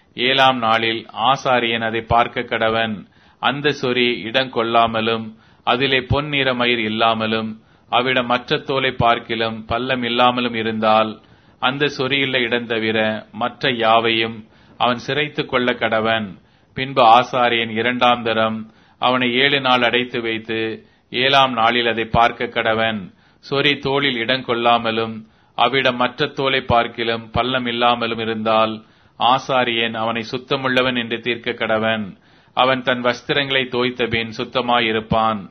ஏழாம் நாளில் ஆசாரியன் அதை பார்க்க கடவன். அந்த சொறி இடம் கொள்ளாமலும் அதிலே பொன் நிற மயிர் இல்லாமலும் அவ்விடம் மற்ற தோலை பார்க்கிலும் பள்ளம் இல்லாமலும் இருந்தால் அந்த சொறியுள்ள இடம் தவிர மற்ற யாவையும் அவன் சிரைத்துக் கொள்ள கடவன். பின்பு ஆசாரியன் இரண்டாம் தரம் அவனை 7 நாள் அடைத்து வைத்து ஏழாம் நாளில் அதை பார்க்க கடவன். சொறி தோளில் இடம் கொள்ளாமலும் அவ்விடம் மற்ற தோலை பார்க்கிலும் பள்ளம் இல்லாமலும் இருந்தால் ஆசாரியன் அவனை சுத்தமுள்ளவன் என்று தீர்க்க கடவன். அவன் தன் வஸ்திரங்களை தோய்த்த பின் சுத்தமாயிருப்பான்.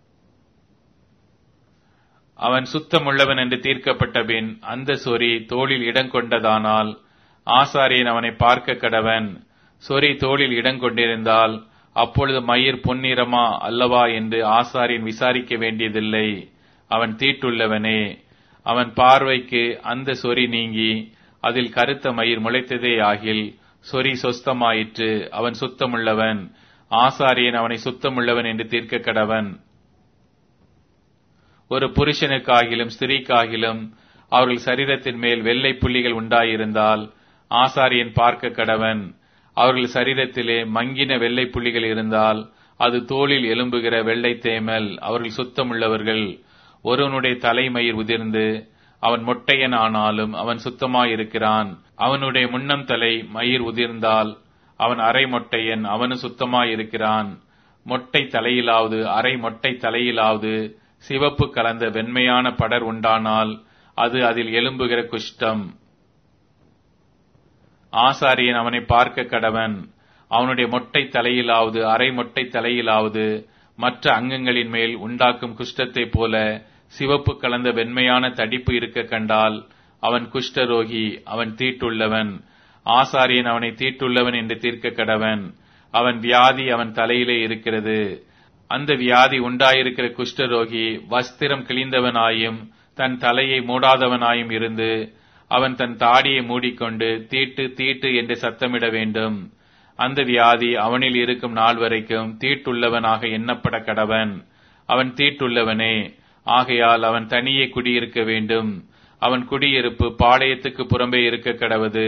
அவன் சுத்தமுள்ளவன் என்று தீர்க்கப்பட்ட பின் அந்த சொறி தோளில் இடம் கொண்டதானால் ஆசாரியன் அவனை பார்க்க கடவன். சொறி தோளில் இடம் கொண்டிருந்தால் அப்பொழுது மயிர் பொன்னிறமா அல்லவா என்று ஆசாரியன் விசாரிக்க வேண்டியதில்லை. அவன் தீட்டுள்ளவனே. அவன் பார்வைக்கு அந்த சொறி நீங்கி அதில் கருத்த மயிர் முளைத்ததே ஆகில் சொறி சொஸ்தமாயிற்று, அவன் சுத்தமுள்ளவன். ஆசாரியன் அவனை சுத்தமுள்ளவன் என்று தீர்க்க கடவன். ஒரு புருஷனுக்காகிலும் ஸ்திரீக்காகிலும் அவர்கள் சரீரத்தின் மேல் வெள்ளை புள்ளிகள் உண்டாயிருந்தால் ஆசாரியன் பார்க்க கடவன். அவர்கள் சரீரத்திலே மங்கின வெள்ளை புள்ளிகள் இருந்தால் அது தோளில் எலும்புகிற வெள்ளை தேமல், அவர்கள் சுத்தமுள்ளவர்கள். ஒருவனுடைய தலைமயிர் உதிர்ந்து அவன் மொட்டையன் ஆனாலும் அவன் சுத்தமாயிருக்கிறான். அவனுடைய முன்னம் தலை மயிர் உதிர்ந்தால் அவன் அரை மொட்டையன், அவனு சுத்தமாயிருக்கிறான். மொட்டை தலையிலாவது அரை மொட்டை தலையிலாவது சிவப்பு கலந்த வெண்மையான படர் உண்டானால் அது அதில் எலும்புகிற குஷ்டம். ஆசாரியன் அவனை பார்க்க கடவன். அவனுடைய மொட்டை தலையிலாவது அரை மொட்டை தலையிலாவது மற்ற அங்கங்களின் மேல் உண்டாக்கும் குஷ்டத்தை போல சிவப்பு கலந்த வெண்மையான தடிப்பு இருக்க கண்டால் அவன் குஷ்டரோகி, அவன் தீட்டுள்ளவன். ஆசாரியன் அவனை தீட்டுள்ளவன் என்று தீர்க்க கடவன். அவன் வியாதி அவன் தலையிலே இருக்கிறது. அந்த வியாதி உண்டாயிருக்கிற குஷ்டரோகி வஸ்திரம் கிழிந்தவனாயும் தன் தலையை மூடாதவனாயும் இருந்து அவன் தன் தாடியை மூடிக்கொண்டு தீட்டு தீட்டு என்று சத்தமிட வேண்டும். அந்த வியாதி அவனில் இருக்கும் நாள் வரைக்கும் தீட்டுள்ளவனாக எண்ணப்பட கடவன். அவன் தீட்டுள்ளவனே. ஆகையால் அவன் தனியே குடியிருக்க வேண்டும். அவன் குடியிருப்பு பாளையத்துக்கு புறம்பே இருக்க கடவது.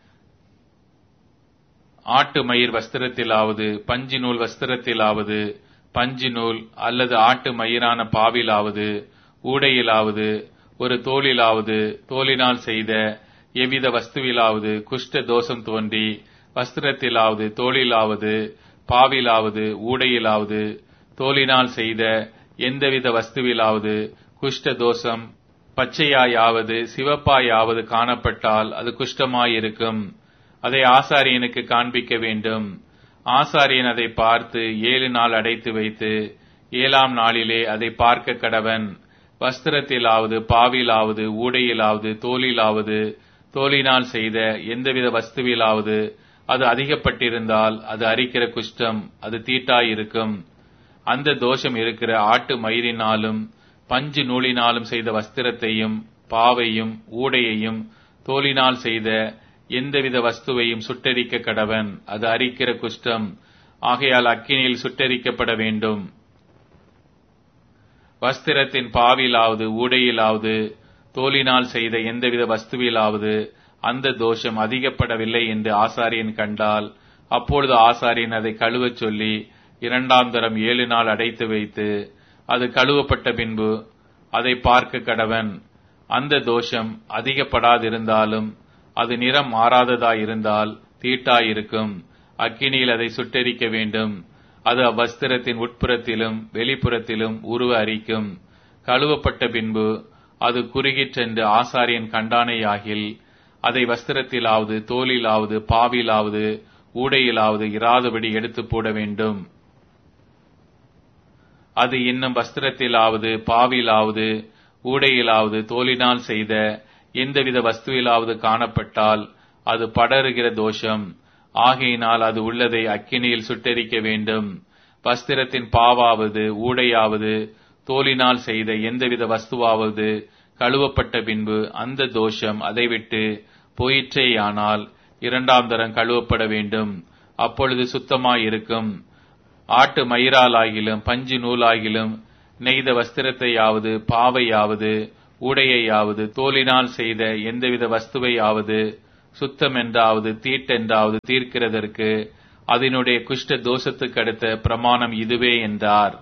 ஆட்டு மயிர் வஸ்திரத்திலாவது பஞ்சு நூல் வஸ்திரத்திலாவது பஞ்சு நூல் அல்லது ஆட்டு மயிரான பாவிலாவது ஊடையிலாவது ஒரு தோலிலாவது தோலினால் செய்த எவ்வித வஸ்துவிலாவது குஷ்ட தோஷம் தோன்றி வஸ்திரத்திலாவது தோளிலாவது பாவிலாவது ஊடையிலாவது தோலினால் செய்த எந்தவித வஸ்துவிலாவது குஷ்ட தோஷம் பச்சையாயாவது சிவப்பாயாவது காணப்பட்டால் அது குஷ்டமாயிருக்கும். அதை ஆசாரியனுக்கு காண்பிக்க வேண்டும். ஆசாரியன் அதை பார்த்து 7 நாள் அடைத்து வைத்து ஏழாம் நாளிலே அதை பார்க்க கடவன். வஸ்திரத்திலாவது பாவிலாவது ஊடையிலாவது தோலிலாவது தோலினால் செய்த எந்தவித வஸ்துவிலாவது அது அதிகப்பட்டிருந்தால் அது அரிக்கிற குஷ்டம், அது தீட்டாயிருக்கும். அந்த தோஷம் இருக்கிற ஆட்டு மயிரினாலும் பஞ்சு நூலினாலும் செய்த வஸ்திரத்தையும் பாவையும் ஊடையையும் தோலினால் செய்த எந்தவித வஸ்துவையும் சுட்டரிக்க கடவன். அது அரிக்கிற குஷ்டம், ஆகையால் அக்கினியில் சுட்டரிக்கப்பட வேண்டும். வஸ்திரத்தின் பாவிலாவது ஊடையிலாவது தோலினால் செய்த எந்தவித வஸ்துவிலாவது அந்த தோஷம் அதிகப்படவில்லை என்று ஆசாரியன் கண்டால் அப்பொழுது ஆசாரியன் அதை கழுவச் சொல்லி 2ஆம் தரம் 7 நாள் அடைத்து வைத்து அது கழுவப்பட்ட பின்பு அதை பார்க்க கடவன். அந்த தோஷம் அதிகப்படாதிருந்தாலும் அது நிறம் மாறாததாயிருந்தால் தீட்டாயிருக்கும். அக்கினியில் அதை சுட்டெரிக்க வேண்டும். அது அவ்வஸ்திரத்தின் உட்புறத்திலும் வெளிப்புறத்திலும் உருவ அரிக்கும். கழுவப்பட்ட பின்பு அது குறுகிற்றென்று ஆசாரியன் கண்டானேயாகில் அதை வஸ்திரத்திலாவது தோலிலாவது பாவிலாவது ஊடையிலாவது இராதபடி எடுத்து போட வேண்டும். அது இன்னும் வஸ்திரத்திலாவது பாவிலாவது ஊடையிலாவது தோலினால் செய்த எந்தவித வஸ்துவிலாவது காணப்பட்டால் அது படருகிற தோஷம். ஆகையினால் அது உள்ளதை அக்கினியில் சுட்டெரிக்க வேண்டும். வஸ்திரத்தின் பாவாவது ஊடையாவது தோலினால் செய்த எந்தவித வஸ்துவாவது கழுவப்பட்ட பின்பு அந்த தோஷம் அதை விட்டு போயிற்றேயானால் 2ஆம் தரம் கழுவப்பட வேண்டும். அப்பொழுது சுத்தமாயிருக்கும். ஆட்டு மயிராலாகிலும் பஞ்சு நூலாகிலும் நெய்த வஸ்திரத்தையாவது பாவையாவது ஊடையாவது தோலினால் செய்த எந்தவித வஸ்துவையாவது சுத்தமென்றாவது தீட்டென்றாவது தீர்க்கிறதற்கு அதனுடைய குஷ்ட தோஷத்துக்கு அடுத்த பிரமாணம் இதுவே என்றார்.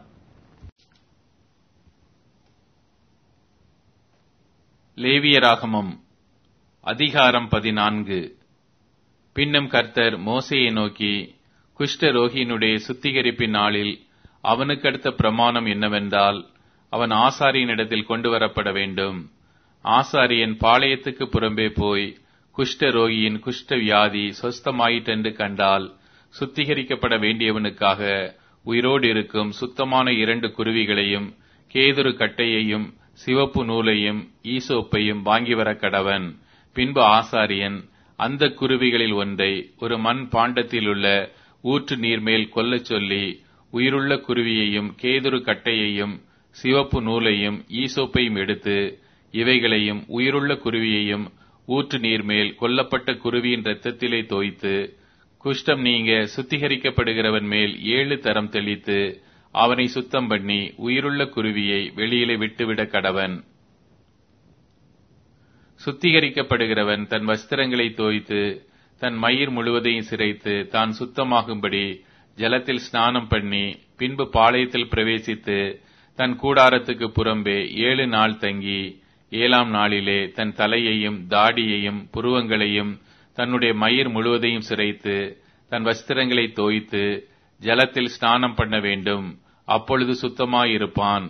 லேவியராகமம் அதிகாரம் 14. பின்னும் கர்த்தர் மோசேயை நோக்கி, குஷ்ட ரோகியினுடைய சுத்திகரிப்பின் நாளில் அவனுக்கு அடுத்த பிரமாணம் என்னவென்றால், அவன் ஆசாரியனிடத்தில் கொண்டு வரப்பட வேண்டும். ஆசாரியன் பாளையத்துக்கு புறம்பே போய் குஷ்ட ரோகியின் குஷ்ட வியாதி சொஸ்தமாயிற்றென்று கண்டால், சுத்திகரிக்கப்பட வேண்டியவனுக்காக உயிரோடு இருக்கும் சுத்தமான 2 குருவிகளையும் கேதுரு கட்டையையும் சிவப்பு நூலையும் ஈசோப்பையும் வாங்கி வர கடவன். பின்பு ஆசாரியன் அந்த குருவிகளில் ஒன்றை ஒரு மண் பாண்டத்திலுள்ள ஊற்று நீர்மேல் கொல்லச் சொல்லி, உயிருள்ள குருவியையும் கேதுரு கட்டையையும் சிவப்பு நூலையும் ஈசோப்பையும் எடுத்து இவைகளையும் உயிருள்ள குருவியையும் ஊற்று நீர்மேல் கொல்லப்பட்ட குருவியின் இரத்தத்திலே தோய்த்து, குஷ்டம் நீங்க சுத்திகரிக்கப்படுகிறவன் மேல் 7 தரம் தெளித்து அவனை சுத்தம் பண்ணி உயிருள்ள குருவியை வெளியிலே விட்டுவிட கடவன். சுத்திகரிக்கப்படுகிறவன் தன் வஸ்திரங்களை தோய்த்து தன் மயிர் முழுவதையும் சிரைத்து தான் சுத்தமாகும்படி ஜலத்தில் ஸ்நானம் பண்ணி பின்பு பாளையத்தில் பிரவேசித்து தன் கூடாரத்துக்கு புறம்பே 7 நாள் தங்கி 7ஆம் நாளிலே தன் தலையையும் தாடியையும் புருவங்களையும் தன்னுடைய மயிர் முழுவதையும் சிரைத்து தன் வஸ்திரங்களை தோய்த்து ஜலத்தில் ஸ்நானம் பண்ண வேண்டும். அப்பொழுது சுத்தமாயிருப்பான்.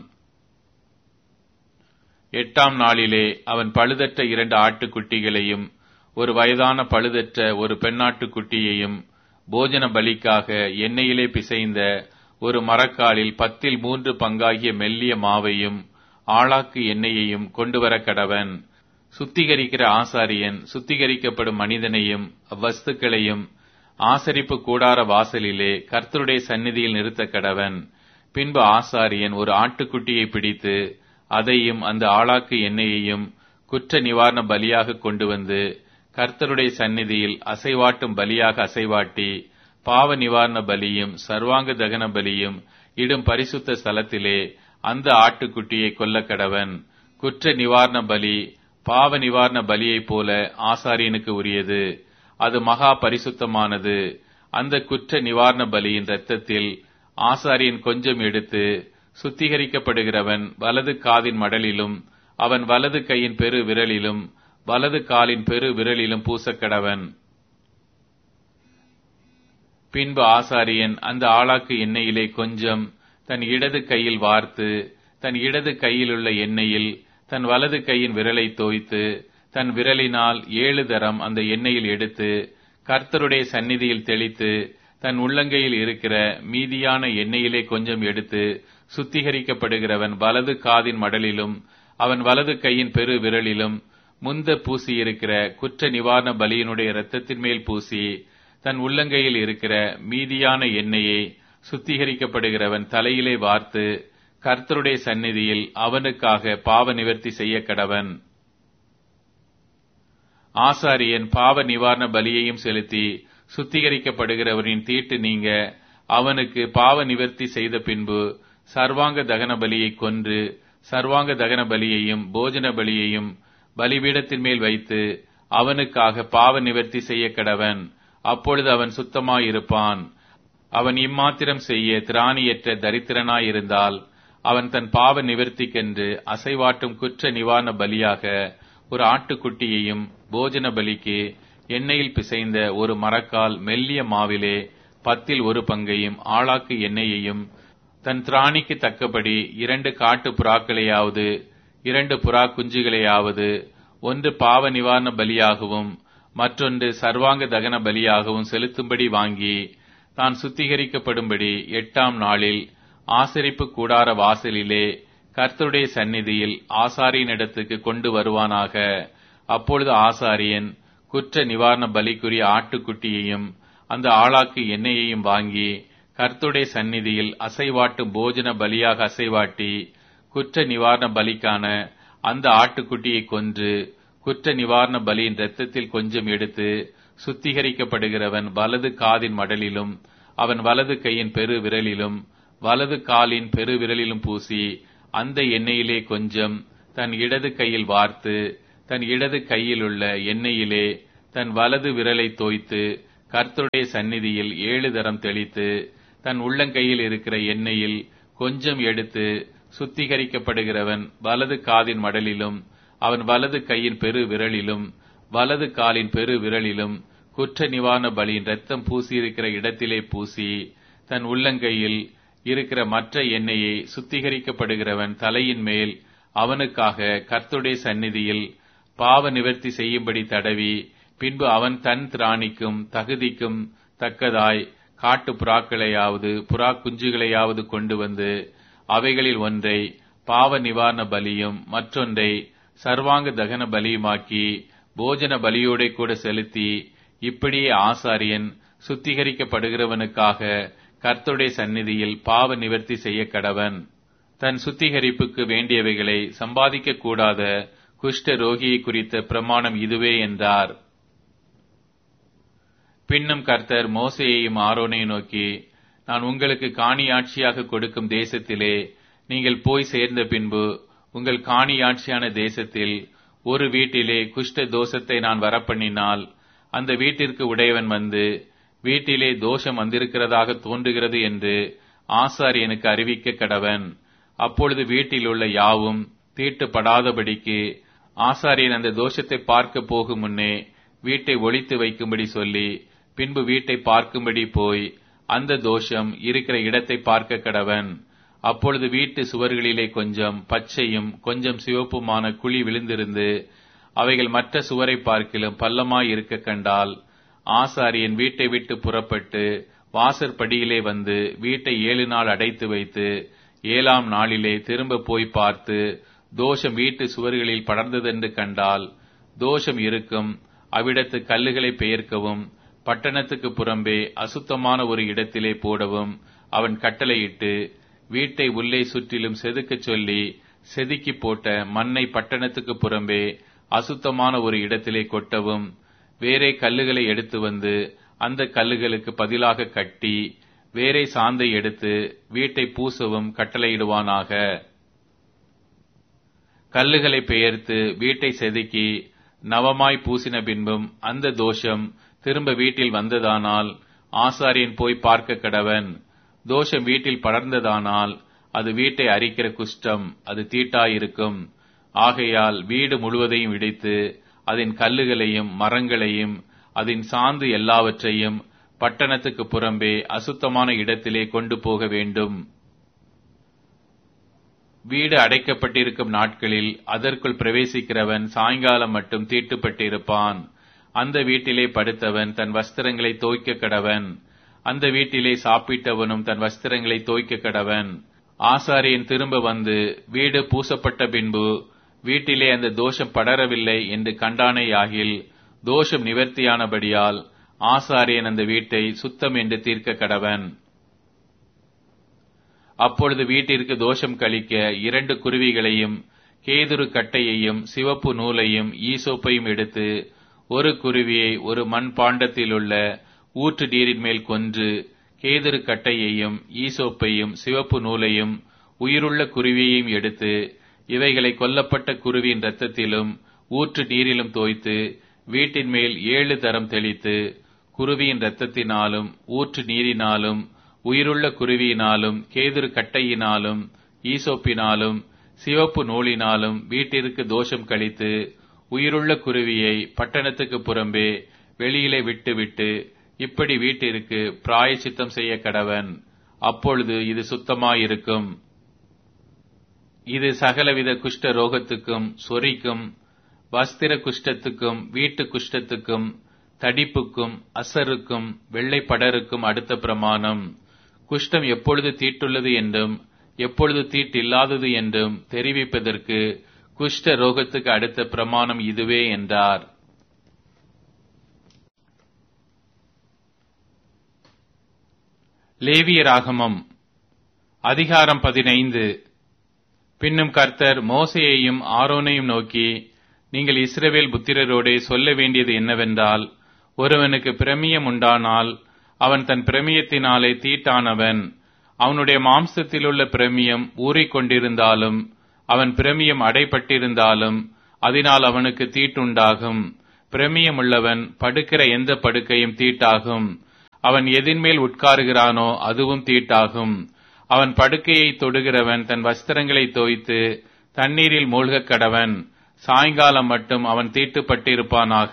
8ஆம் நாளிலே அவன் பழுதற்ற 2 ஆட்டுக்குட்டிகளையும் ஒரு வயதான பழுதற்ற ஒரு பெண்ணாட்டுக்குட்டியையும் போஜன பலிக்காக எண்ணெயிலே பிசைந்த ஒரு மரக்காலில் 10 பங்காகிய மெல்லிய மாவையும் ஆளாக்கு எண்ணெயையும் கொண்டு வர கடவன். சுத்திகரிக்கிற ஆசாரியன் சுத்திகரிக்கப்படும் மனிதனையும் அவ்வஸ்துக்களையும் ஆசரிப்பு கூடார வாசலிலே கர்த்தருடைய சந்நிதியில் நிறுத்த கடவன். பின்பு ஆசாரியன் ஒரு ஆட்டுக்குட்டியை பிடித்து அதையும் அந்த ஆளாக்கு எண்ணெயையும் குற்ற நிவாரண பலியாக கொண்டு வந்து கர்த்தருடைய சந்நிதியில் அசைவாட்டும் பலியாக அசைவாட்டி, பாவ நிவாரண பலியும் சர்வாங்க தகன பலியும் இடும் பரிசுத்த ஸ்தலத்திலே அந்த ஆட்டுக்குட்டியை கொல்ல கடவன். குற்ற நிவாரண பலி பாவ நிவாரண பலியைப் போல ஆசாரியனுக்கு உரியது. அது மகா பரிசுத்தமானது. அந்த குற்ற நிவாரண பலியின் இரத்தத்தில் ஆசாரியன் கொஞ்சம் எடுத்து சுத்திகரிக்கப்படுகிறவன் வலது காதின் மடலிலும் அவன் வலது கையின் பெரு விரலிலும் வலது காலின் பெரு விரலிலும் பூசக்கடவன். பின்பு ஆசாரியன் அந்த ஆளாக்கு எண்ணெயிலே கொஞ்சம் தன் இடது கையில் வார்த்து தன் இடது கையிலுள்ள எண்ணெயில் தன் வலது கையின் விரலை தோய்த்து தன் விரலினால் 7 தரம் அந்த எண்ணெயில் எடுத்து கர்த்தருடைய சந்நிதியில் தெளித்து தன் உள்ளங்கையில் இருக்கிற மீதியான எண்ணெயிலே கொஞ்சம் எடுத்து சுத்திகரிக்கப்படுகிறவன் வலது காதின் மடலிலும் அவன் வலது கையின் பெரு விரலிலும் முந்த பூசியிருக்கிற குற்ற நிவாரண பலியினுடைய இரத்தத்தின் மேல் பூசி தன் உள்ளங்கையில் இருக்கிற மீதியான எண்ணெயை சுத்திகரிக்கப்படுகிறவன் தலையிலே வார்த்து கர்த்தருடைய சந்நிதியில் அவனுக்காக பாவ நிவர்த்தி செய்ய கடவன். ஆசாரியன் பாவ நிவாரண பலியையும் செலுத்தி சுத்திகரிக்கப்படுகிறவரின் தீட்டு நீங்க அவனுக்கு பாவ நிவர்த்தி செய்த பின்பு சர்வாங்க தகன பலியை கொன்று சர்வாங்க தகன பலியையும் போஜன பலியையும் பலிபீடத்தின் மேல் வைத்து அவனுக்காக பாவ நிவர்த்தி செய்ய கடவன். அப்பொழுது அவன் சுத்தமாயிருப்பான். அவன் இம்மாத்திரம் செய்ய திராணியற்ற தரித்திரனாயிருந்தால் அவன் தன் பாவ நிவர்த்திக்கென்று அசைவாட்டும் குற்ற நிவாரண பலியாக ஒரு ஆட்டுக்குட்டியையும் போஜன பலிக்கு எண்ணெயில் பிசைந்த ஒரு மரக்கால் மெல்லிய மாவிலே 10 பங்கையும் ஆளாக்கு எண்ணெயையும் தன் திராணிக்கு தக்கபடி 2 காட்டு புறாக்களையாவது 2 புறா குஞ்சுகளையாவது ஒன்று பாவ நிவாரண பலியாகவும் மற்றொன்று சர்வாங்க தகன பலியாகவும் செலுத்தும்படி வாங்கி தான் சுத்திகரிக்கப்படும்படி 8ஆம் நாளில் ஆசரிப்பு கூடார வாசலிலே கர்த்தருடைய சந்நிதியில் ஆசாரியனிடத்துக்கு கொண்டு வருவானாக. அப்பொழுது ஆசாரியன் குற்ற நிவாரண பலிக்குரிய ஆட்டுக்குட்டியையும் அந்த ஆளாக்கு எண்ணெயையும் வாங்கி கர்த்தருடைய சந்நிதியில் அசைவாட்டும் போஜன பலியாக அசைவாட்டி குற்ற நிவாரண பலிக்கான அந்த ஆட்டுக்குட்டியை கொன்று குற்ற நிவாரண பலியின் இரத்தத்தில் கொஞ்சம் எடுத்து சுத்திகரிக்கப்படுகிறவன் வலது காதின் மடலிலும் அவன் வலது கையின் பெரு விரலிலும் வலது காலின் பெரு விரலிலும் பூசி அந்த எண்ணெயிலே கொஞ்சம் தன் இடது கையில் வார்த்து தன் இடது கையிலுள்ள எண்ணெயிலே தன் வலது விரலை தோய்த்து கர்த்தருடைய சந்நிதியில் 7 தரம் தெளித்து தன் உள்ளங்கையில் இருக்கிற எண்ணெயில் கொஞ்சம் எடுத்து சுத்திகரிக்கப்படுகிறவன் வலது காதின் மடலிலும் அவன் வலது கையின் பெரு விரலிலும் வலது காலின் பெரு விரலிலும் குற்ற நிவாரண பலியின் இரத்தம் பூசியிருக்கிற இடத்திலே பூசி தன் உள்ளங்கையில் இருக்கிற மற்ற எண்ணெயை சுத்திகரிக்கப்படுகிறவன் தலையின் மேல் அவனுக்காக கர்த்தருடைய சந்நிதியில் பாவ நிவர்த்தி செய்யும்படி தடவி, பின்பு அவன் தன் திராணிக்கும் தகுதிக்கும் தக்கதாய் காட்டு புறாக்களையாவது புறா குஞ்சுகளையாவது கொண்டு வந்து அவைகளில் ஒன்றை பாவ நிவாரண பலியும் மற்றொன்றை சர்வாங்க தகன பலியுமாக்கி போஜன பலியோட கூட செலுத்தி, இப்படியே ஆசாரியன் சுத்திகரிக்கப்படுகிறவனுக்காக கர்த்தருடைய சந்நிதியில் பாவ நிவர்த்தி செய்ய கடவன். தன் சுத்திகரிப்புக்கு வேண்டியவைகளை சம்பாதிக்க கூடாத குஷ்ட ரோகியை குறித்த பிரமாணம் இதுவே என்றார். பின்னும் கர்த்தர் மோசேயையும் ஆரோனையும் நோக்கி, நான் உங்களுக்கு காணியாட்சியாக கொடுக்கும் தேசத்திலே நீங்கள் போய் சேர்ந்த பின்பு உங்கள் காணியாட்சியான தேசத்தில் ஒரு வீட்டிலே குஷ்ட தோஷத்தை நான் வரப்பண்ணினால், அந்த வீட்டிற்கு உடையவன் வந்து வீட்டிலே தோஷம் வந்திருக்கிறதாக தோன்றுகிறது என்று ஆசாரியனுக்கு அறிவிக்க கடவன். அப்பொழுது வீட்டில் உள்ள யாவும் தீட்டுப்படாதபடிக்கு ஆசாரியன் அந்த தோஷத்தை பார்க்க போகும் முன்னே வீட்டை ஒளித்து வைக்கும்படி சொல்லி, பின்பு வீட்டை பார்க்கும்படி போய் அந்த தோஷம் இருக்கிற இடத்தை பார்க்க கடவன். அப்பொழுது வீட்டு சுவர்களிலே கொஞ்சம் பச்சையும் கொஞ்சம் சிவப்புமான குழி விழுந்திருந்து அவைகள் மற்ற சுவரை பார்க்கிலும் பள்ளமாய் இருக்க கண்டால், ஆசாரியன் வீட்டை விட்டு புறப்பட்டு வாசற்படியிலே வந்து வீட்டை 7 நாள் அடைத்து வைத்து 7ஆம் நாளிலே திரும்ப போய் பார்த்து தோஷம் வீட்டு சுவர்களில் படர்ந்ததென்று கண்டால், தோஷம் இருக்கும் அவ்விடத்து கல்லுகளை பெயர்க்கவும் பட்டணத்துக்கு புறம்பே அசுத்தமான ஒரு இடத்திலே போடவும் அவன் கட்டளையிட்டு, வீட்டை உள்ளே சுற்றிலும் செதுக்கச் சொல்லி செதுக்கி போட்ட மண்ணை பட்டணத்துக்கு புறம்பே அசுத்தமான ஒரு இடத்திலே கொட்டவும், வேறே கல்லுகளை எடுத்து வந்து அந்த கல்லுகளுக்கு பதிலாக கட்டி வேறே சாந்தை எடுத்து வீட்டை பூசவும் கட்டளையிடுவானாக. கல்லுகளை பெயர்த்து வீட்டை செதுக்கி நவமாய் பூசின பின்பும் அந்த தோஷம் திரும்ப வீட்டில் வந்ததானால் ஆசாரியன் போய் பார்க்க கடவன். தோஷம் வீட்டில் படர்ந்ததானால் அது வீட்டை அரிக்கிற குஷ்டம், அது தீட்டாயிருக்கும். ஆகையால் வீடு முழுவதையும் இடித்து அதன் கல்லுகளையும் மரங்களையும் அதன் சாந்து எல்லாவற்றையும் பட்டணத்துக்கு புறம்பே அசுத்தமான இடத்திலே கொண்டு போக வேண்டும். வீடு அடைக்கப்பட்டிருக்கும் நாட்களில் அதற்குள் பிரவேசிக்கிறவன் சாயங்காலம் மட்டும் தீட்டுப்பட்டிருப்பான். அந்த வீட்டிலே படுத்தவன் தன் வஸ்திரங்களை தோய்க்க கடவன். அந்த வீட்டிலே சாப்பிட்டவனும் தன் வஸ்திரங்களை தோய்க்க கடவன். ஆசாரியன் திரும்ப வந்து வீடு பூசப்பட்ட பின்பு வீட்டிலே அந்த தோஷம் படரவில்லை என்று கண்டானேயாகில், தோஷம் நிவர்த்தியானபடியால் ஆசாரியன் அந்த வீட்டை சுத்தம் என்று தீர்க்க கடவன். அப்பொழுது வீட்டிற்கு தோஷம் கழிக்க 2 குருவிகளையும் கேதுரு கட்டையையும் சிவப்பு நூலையும் ஈசோப்பையும் எடுத்து ஒரு குருவியை ஒரு மண் பாண்டத்திலுள்ள ஊற்று நீரின் மேல் கொன்று, கேதுரு கட்டையையும் ஈசோப்பையும் சிவப்பு நூலையும் உயிருள்ள குருவியையும் எடுத்து இவைகளை கொல்லப்பட்ட குருவியின் இரத்தத்திலும் ஊற்று நீரிலும் தோய்த்து வீட்டின் மேல் 7 தரம் தெளித்து, குருவியின் இரத்தத்தினாலும் ஊற்று நீரினாலும் உயிருள்ள குருவியினாலும் கேதுரு கட்டையினாலும் ஈசோப்பினாலும் சிவப்பு நூலினாலும் வீட்டிற்கு தோஷம் கழித்து, உயிருள்ள குருவியை பட்டணத்துக்கு புறம்பே வெளியிலே விட்டுவிட்டு இப்படி வீட்டிற்கு பிராயச்சித்தம் செய்ய கடவன். அப்பொழுது இது சுத்தமாயிருக்கும். இது சகலவித குஷ்ட ரோகத்துக்கும் சொறிக்கும் வஸ்திர குஷ்டத்துக்கும் வீட்டு குஷ்டத்துக்கும் தடிப்புக்கும் அசருக்கும் வெள்ளைப்படருக்கும் அடுத்த பிரமாணம். குஷ்டம் எப்பொழுது தீட்டுள்ளது என்றும் எப்பொழுது தீட்டில்லாதது என்றும் தெரிவிப்பதற்கு குஷ்ட ரோகத்துக்கு அடுத்த பிரமாணம் இதுவே என்றார். லேவியராகமம் அதிகாரம் 15. பின்னும் கர்த்தர் மோசேயையும் ஆரோனையும் நோக்கி, நீங்கள் இஸ்ரவேல் புத்திரரோடே சொல்ல வேண்டியது என்னவென்றால், ஒருவனுக்கு பிரமியம் உண்டானால் அவன் தன் பிரமியத்தினாலே தீட்டானவன். அவனுடைய மாம்சத்திலுள்ள பிரமியம் ஊறிக்கொண்டிருந்தாலும் அவன் பிரமியம் அடைபட்டிருந்தாலும் அதனால் அவனுக்கு தீட்டுண்டாகும். பிரமியமுள்ளவன் படுக்கிற எந்த படுக்கையும் தீட்டாகும். அவன் எதின்மேல் உட்காருகிறானோ அதுவும் தீட்டாகும். அவன் படுக்கையை தொடுகிறவன் தன் வஸ்திரங்களை தோய்த்து தண்ணீரில் மூழ்கக் கடவன். சாயங்காலம் மட்டும் அவன் தீட்டுப்பட்டிருப்பானாக.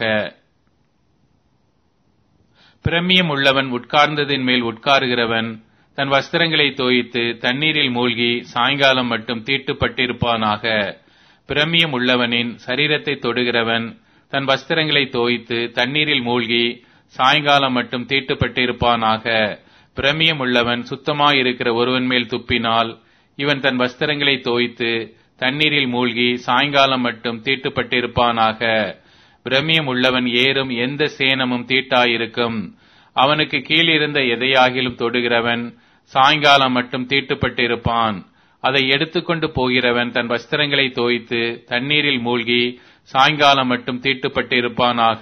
பிரமியம் உள்ளவன் உட்கார்ந்ததின் மேல் உட்காருகிறவன் தன் வஸ்திரங்களை தோய்த்து தண்ணீரில் மூழ்கி சாயங்காலம் மட்டும் தீட்டுப்பட்டிருப்பானாக. பிரமியம் உள்ளவனின் சரீரத்தை தொடுகிறவன் தன் வஸ்திரங்களை தோய்த்து தண்ணீரில் மூழ்கி சாயங்காலம் மட்டும் தீட்டுப்பட்டிருப்பானாக. பிரமியம் உள்ளவன் சுத்தமாயிருக்கிற ஒருவன் மேல் துப்பினால் இவன் தன் வஸ்திரங்களை தோய்த்து தண்ணீரில் மூழ்கி சாயங்காலம் மட்டும் தீட்டுப்பட்டிருப்பானாக. பிரமியம் உள்ளவன் ஏறும் எந்த சேனமும் தீட்டாயிருக்கும். அவனுக்கு கீழிருந்த எதையாகிலும் தொடுகிறவன் சாயங்காலம் மட்டும் தீட்டுப்பட்டிருப்பான். அதை எடுத்துக்கொண்டு போகிறவன் தன் வஸ்திரங்களை தோய்த்து தண்ணீரில் மூழ்கி சாயங்காலம் மட்டும் தீட்டுப்பட்டிருப்பானாக.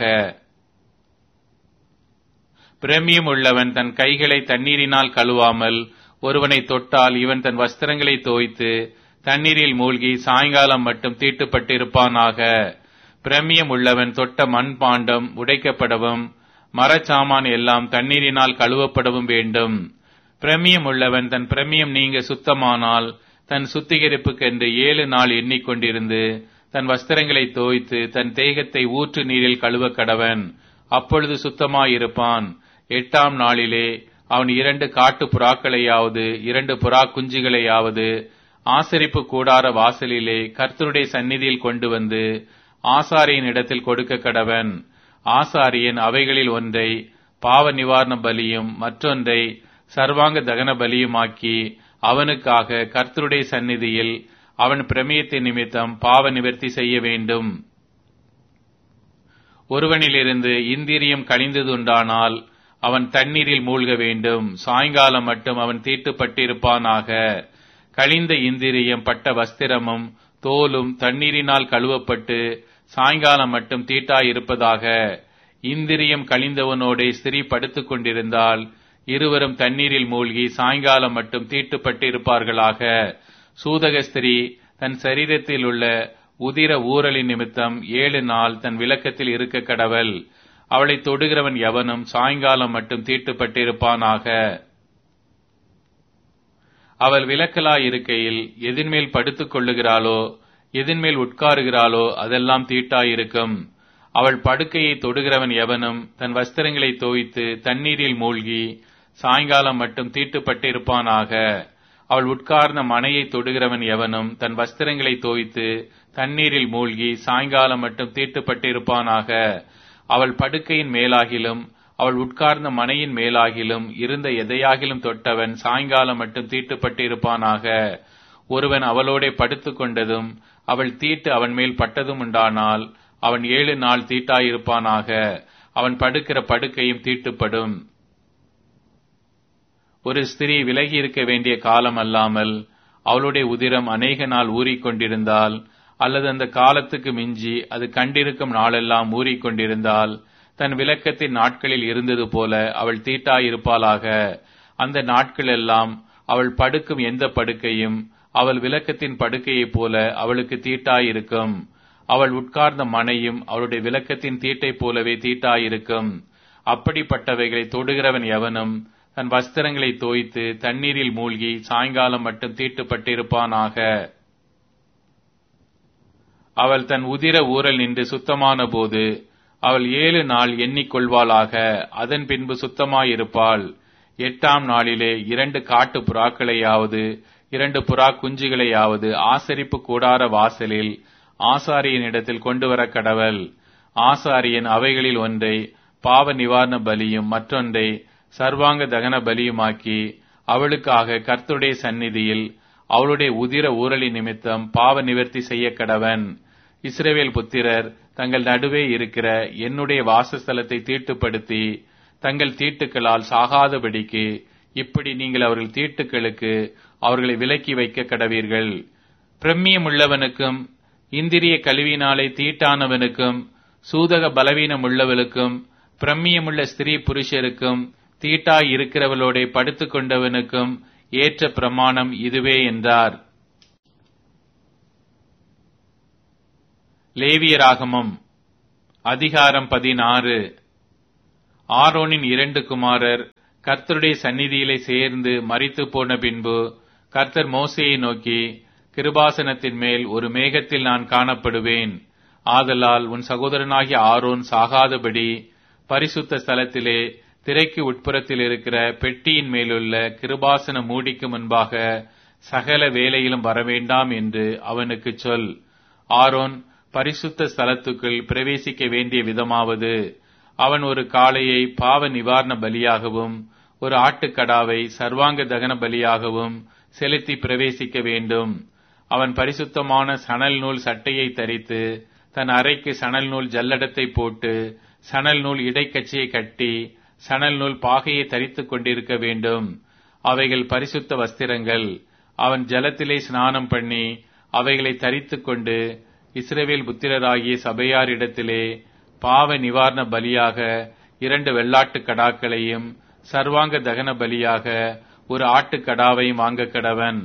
பிரமியம் உள்ளவன் தன் கைகளை தண்ணீரினால் கழுவாமல் ஒருவனை தொட்டால் இவன் தன் வஸ்திரங்களை தோய்த்து தண்ணீரில் மூழ்கி சாயங்காலம் மட்டும் தீட்டுப்பட்டிருப்பானாக. பிரமியம் உள்ளவன் தொட்ட மண்பாண்டம் உடைக்கப்படவும் மரச்சாமான் எல்லாம் தண்ணீரினால் கழுவப்படவும் வேண்டும். பிரமியம் உள்ளவன் தன் பிரமியம் நீங்க சுத்தமானால் தன் சுத்திகரிப்புக்கென்று 7 நாள் எண்ணிக்கொண்டிருந்து தன் வஸ்திரங்களை தோய்த்து தன் தேகத்தை ஊற்று நீரில் கழுவ கடவன். அப்பொழுது சுத்தமாயிருப்பான். 8ஆம் நாளிலே அவன் 2 காட்டு புறாக்களையாவது 2 புறா குஞ்சுகளையாவது ஆசரிப்பு கூடார வாசலிலே கர்த்தருடைய சந்நிதியில் கொண்டு வந்து ஆசாரியன் இடத்தில் கொடுக்க கடவன். ஆசாரியன் அவைகளில் ஒன்றை பாவ நிவாரண பலியும் மற்றொன்றை சர்வாங்க தகன பலியுமாக்கி அவனுக்காக கர்த்தருடைய சந்நிதியில் அவன் பிரமேயத்தின் நிமித்தம் பாவ நிவர்த்தி செய்ய வேண்டும். ஒருவனிலிருந்து இந்திரியம் கழிந்ததுண்டானால் அவன் தண்ணீரில் மூழ்க வேண்டும். சாயங்காலம் மட்டும் அவன் தீட்டுப்பட்டிருப்பானாக. கழிந்த இந்திரியம் பட்ட வஸ்திரமும் தோலும் தண்ணீரினால் கழுவப்பட்டு சாயங்காலம் மட்டும் தீட்டாயிருப்பதாக. இந்திரியம் கழிந்தவனோட ஸ்திரீ படுத்துக் கொண்டிருந்தால் இருவரும் தண்ணீரில் மூழ்கி சாயங்காலம் மட்டும் தீட்டுப்பட்டிருப்பார்களாக. சூதக ஸ்திரீ தன் சரீரத்தில் உள்ள உதிர ஊரலின் நிமித்தம் 7 நாள் தன் விலக்கத்தில் இருக்க கடவள். அவளை தொடுகிறவன் எவனும் சாயங்காலம் மட்டும் தீட்டுப்பட்டிருப்பானாக. அவள் விலக்கலாயிருக்கையில் எதின்மேல் படுத்துக் கொள்ளுகிறாளோ எதின்மேல் உட்காருகிறாளோ அதெல்லாம் தீட்டாயிருக்கும். அவள் படுக்கையை தொடுகிறவன் எவனும் தன் வஸ்திரங்களை தோய்த்து தண்ணீரில் மூழ்கி சாயங்காலம் மட்டும் தீட்டுப்பட்டிருப்பானாக. அவள் உட்கார்ந்த மனையை தொடுகிறவன் எவனும் தன் வஸ்திரங்களை தோய்த்து தண்ணீரில் மூழ்கி சாயங்காலம் மட்டும் தீட்டுப்பட்டிருப்பானாக. அவள் படுக்கையின் மேலாகிலும் அவள் உட்கார்ந்த மனையின் மேலாகிலும் இருந்த எதையாகிலும் தொட்டவன் சாயங்காலம் மட்டும் தீட்டுப்பட்டிருப்பானாக. ஒருவன் அவளோட படுத்துக் கொண்டதும் அவள் தீட்டு அவன் மேல் பட்டதும் உண்டானால் அவன் 7 நாள் தீட்டாயிருப்பானாக. அவன் படுக்கிற படுக்கையும் தீட்டுப்படும். ஒரு ஸ்திரீ விலகி இருக்க வேண்டிய காலம் அல்லாமல் அவளுடைய உதிரம் அநேக நாள் ஊறிக்கொண்டிருந்தால் அல்லது அந்த காலத்துக்கு மிஞ்சி அது கண்டிருக்கும் நாளெல்லாம் ஊறிக்கொண்டிருந்தால் தன் விலக்கத்தின் நாட்களில் இருந்தது போல அவள் தீட்டாயிருப்பாளாக. அந்த நாட்கள் எல்லாம் அவள் படுக்கும் எந்த படுக்கையும் அவள் விலக்கத்தின் படுக்கையைப் போல அவளுக்கு தீட்டாயிருக்கும். அவள் உட்கார்ந்த மனையும் அவளுடைய விலக்கத்தின் தீட்டை போலவே தீட்டாயிருக்கும். அப்படிப்பட்டவைகளை தொடுகிறவன் எவனும் தன் வஸ்திரங்களை தோய்த்து தண்ணீரில் மூழ்கி சாயங்காலம் மட்டும் தீட்டுப்பட்டிருப்பானாக. அவள் தன் உதிர ஊரல் நின்று சுத்தமான போது அவள் 7 நாள் எண்ணிக்கொள்வாளாக. அதன் பின்பு சுத்தமாயிருப்பாள். 8ஆம் நாளிலே 2 காட்டு புறாக்களையாவது 2 புறா குஞ்சுகளையாவது ஆசரிப்பு கூடார வாசலில் ஆசாரியனிடத்தில் கொண்டு வர கடவள். ஆசாரியன் அவைகளில் ஒன்றை பாவ நிவாரண பலியும் மற்றொன்றை சர்வாங்க தகன பலியுமாக்கி அவளுக்காக கர்த்தருடைய சந்நிதியில் அவளுடைய உதிர ஊரலின் நிமித்தம் பாவ நிவர்த்தி செய்ய கடவன். இஸ்ரவேல் புத்திரர் தங்கள் நடுவே இருக்கிற என்னுடைய வாசஸ்தலத்தை தீட்டுப்படுத்தி தங்கள் தீட்டுக்களால் சாகாதபடிக்கு இப்படி நீங்கள் அவர்கள் தீட்டுக்களுக்கு அவர்களை விலக்கி வைக்க கடவீர்கள். பிரம்மியம் உள்ளவனுக்கும் இந்திரிய கழிவினாலே தீட்டானவனுக்கும் சூதக பலவீனம் உள்ளவளுக்கும் பிரம்மியமுள்ள ஸ்திரீ புருஷருக்கும் தீட்டாய் இருக்கிறவளோட படுத்துக் கொண்டவனுக்கும் ஏற்ற பிரமாணம் இதுவே என்றார். லேவியராகமம் அதிகாரம் 16. ஆரோனின் 2 குமாரர் கர்த்தருடைய சந்நிதியிலே சேர்ந்து மரித்து போன பின்பு கர்த்தர் மோசேயை நோக்கி, கிருபாசனத்தின் மேல் ஒரு மேகத்தில் நான் காணப்படுவேன். ஆதலால் உன் சகோதரனாகிய ஆரோன் சாகாதபடி பரிசுத்த ஸ்தலத்திலே திரைக்கு உட்புறத்தில் இருக்கிற பெட்டியின் மேலுள்ள கிருபாசன மூடிக்கு முன்பாக சகல வேலையிலும் வரவேண்டாம் என்று அவனுக்கு சொல். ஆரோன் பரிசுத்த ஸ்தலத்துக்குள் பிரவேசிக்க வேண்டிய விதமாவது, அவன் ஒரு காளையை பாவ நிவாரண பலியாகவும் ஒரு ஆட்டுக்கடாவை சர்வாங்க தகன பலியாகவும் செலுத்தி பிரவேசிக்க வேண்டும். அவன் பரிசுத்தமான சணல் நூல் சட்டையை தரித்து தன் அறைக்கு சணல் நூல் ஜல்லடத்தை போட்டு சணல் நூல் இடைக்கச்சியை கட்டி சணல் நூல் பாகையை தரித்துக் கொண்டிருக்க வேண்டும். அவைகள் பரிசுத்த வஸ்திரங்கள். அவன் ஜலத்திலே ஸ்நானம் பண்ணி அவைகளை தரித்துக் கொண்டு இஸ்ரவேல் புத்திரராகிய சபையாரிடத்திலே பாவ நிவாரண பலியாக 2 வெள்ளாட்டுக் கடாக்களையும் சர்வாங்க தகன பலியாக ஒரு ஆட்டுக்கடாவையும் வாங்க கடவன்.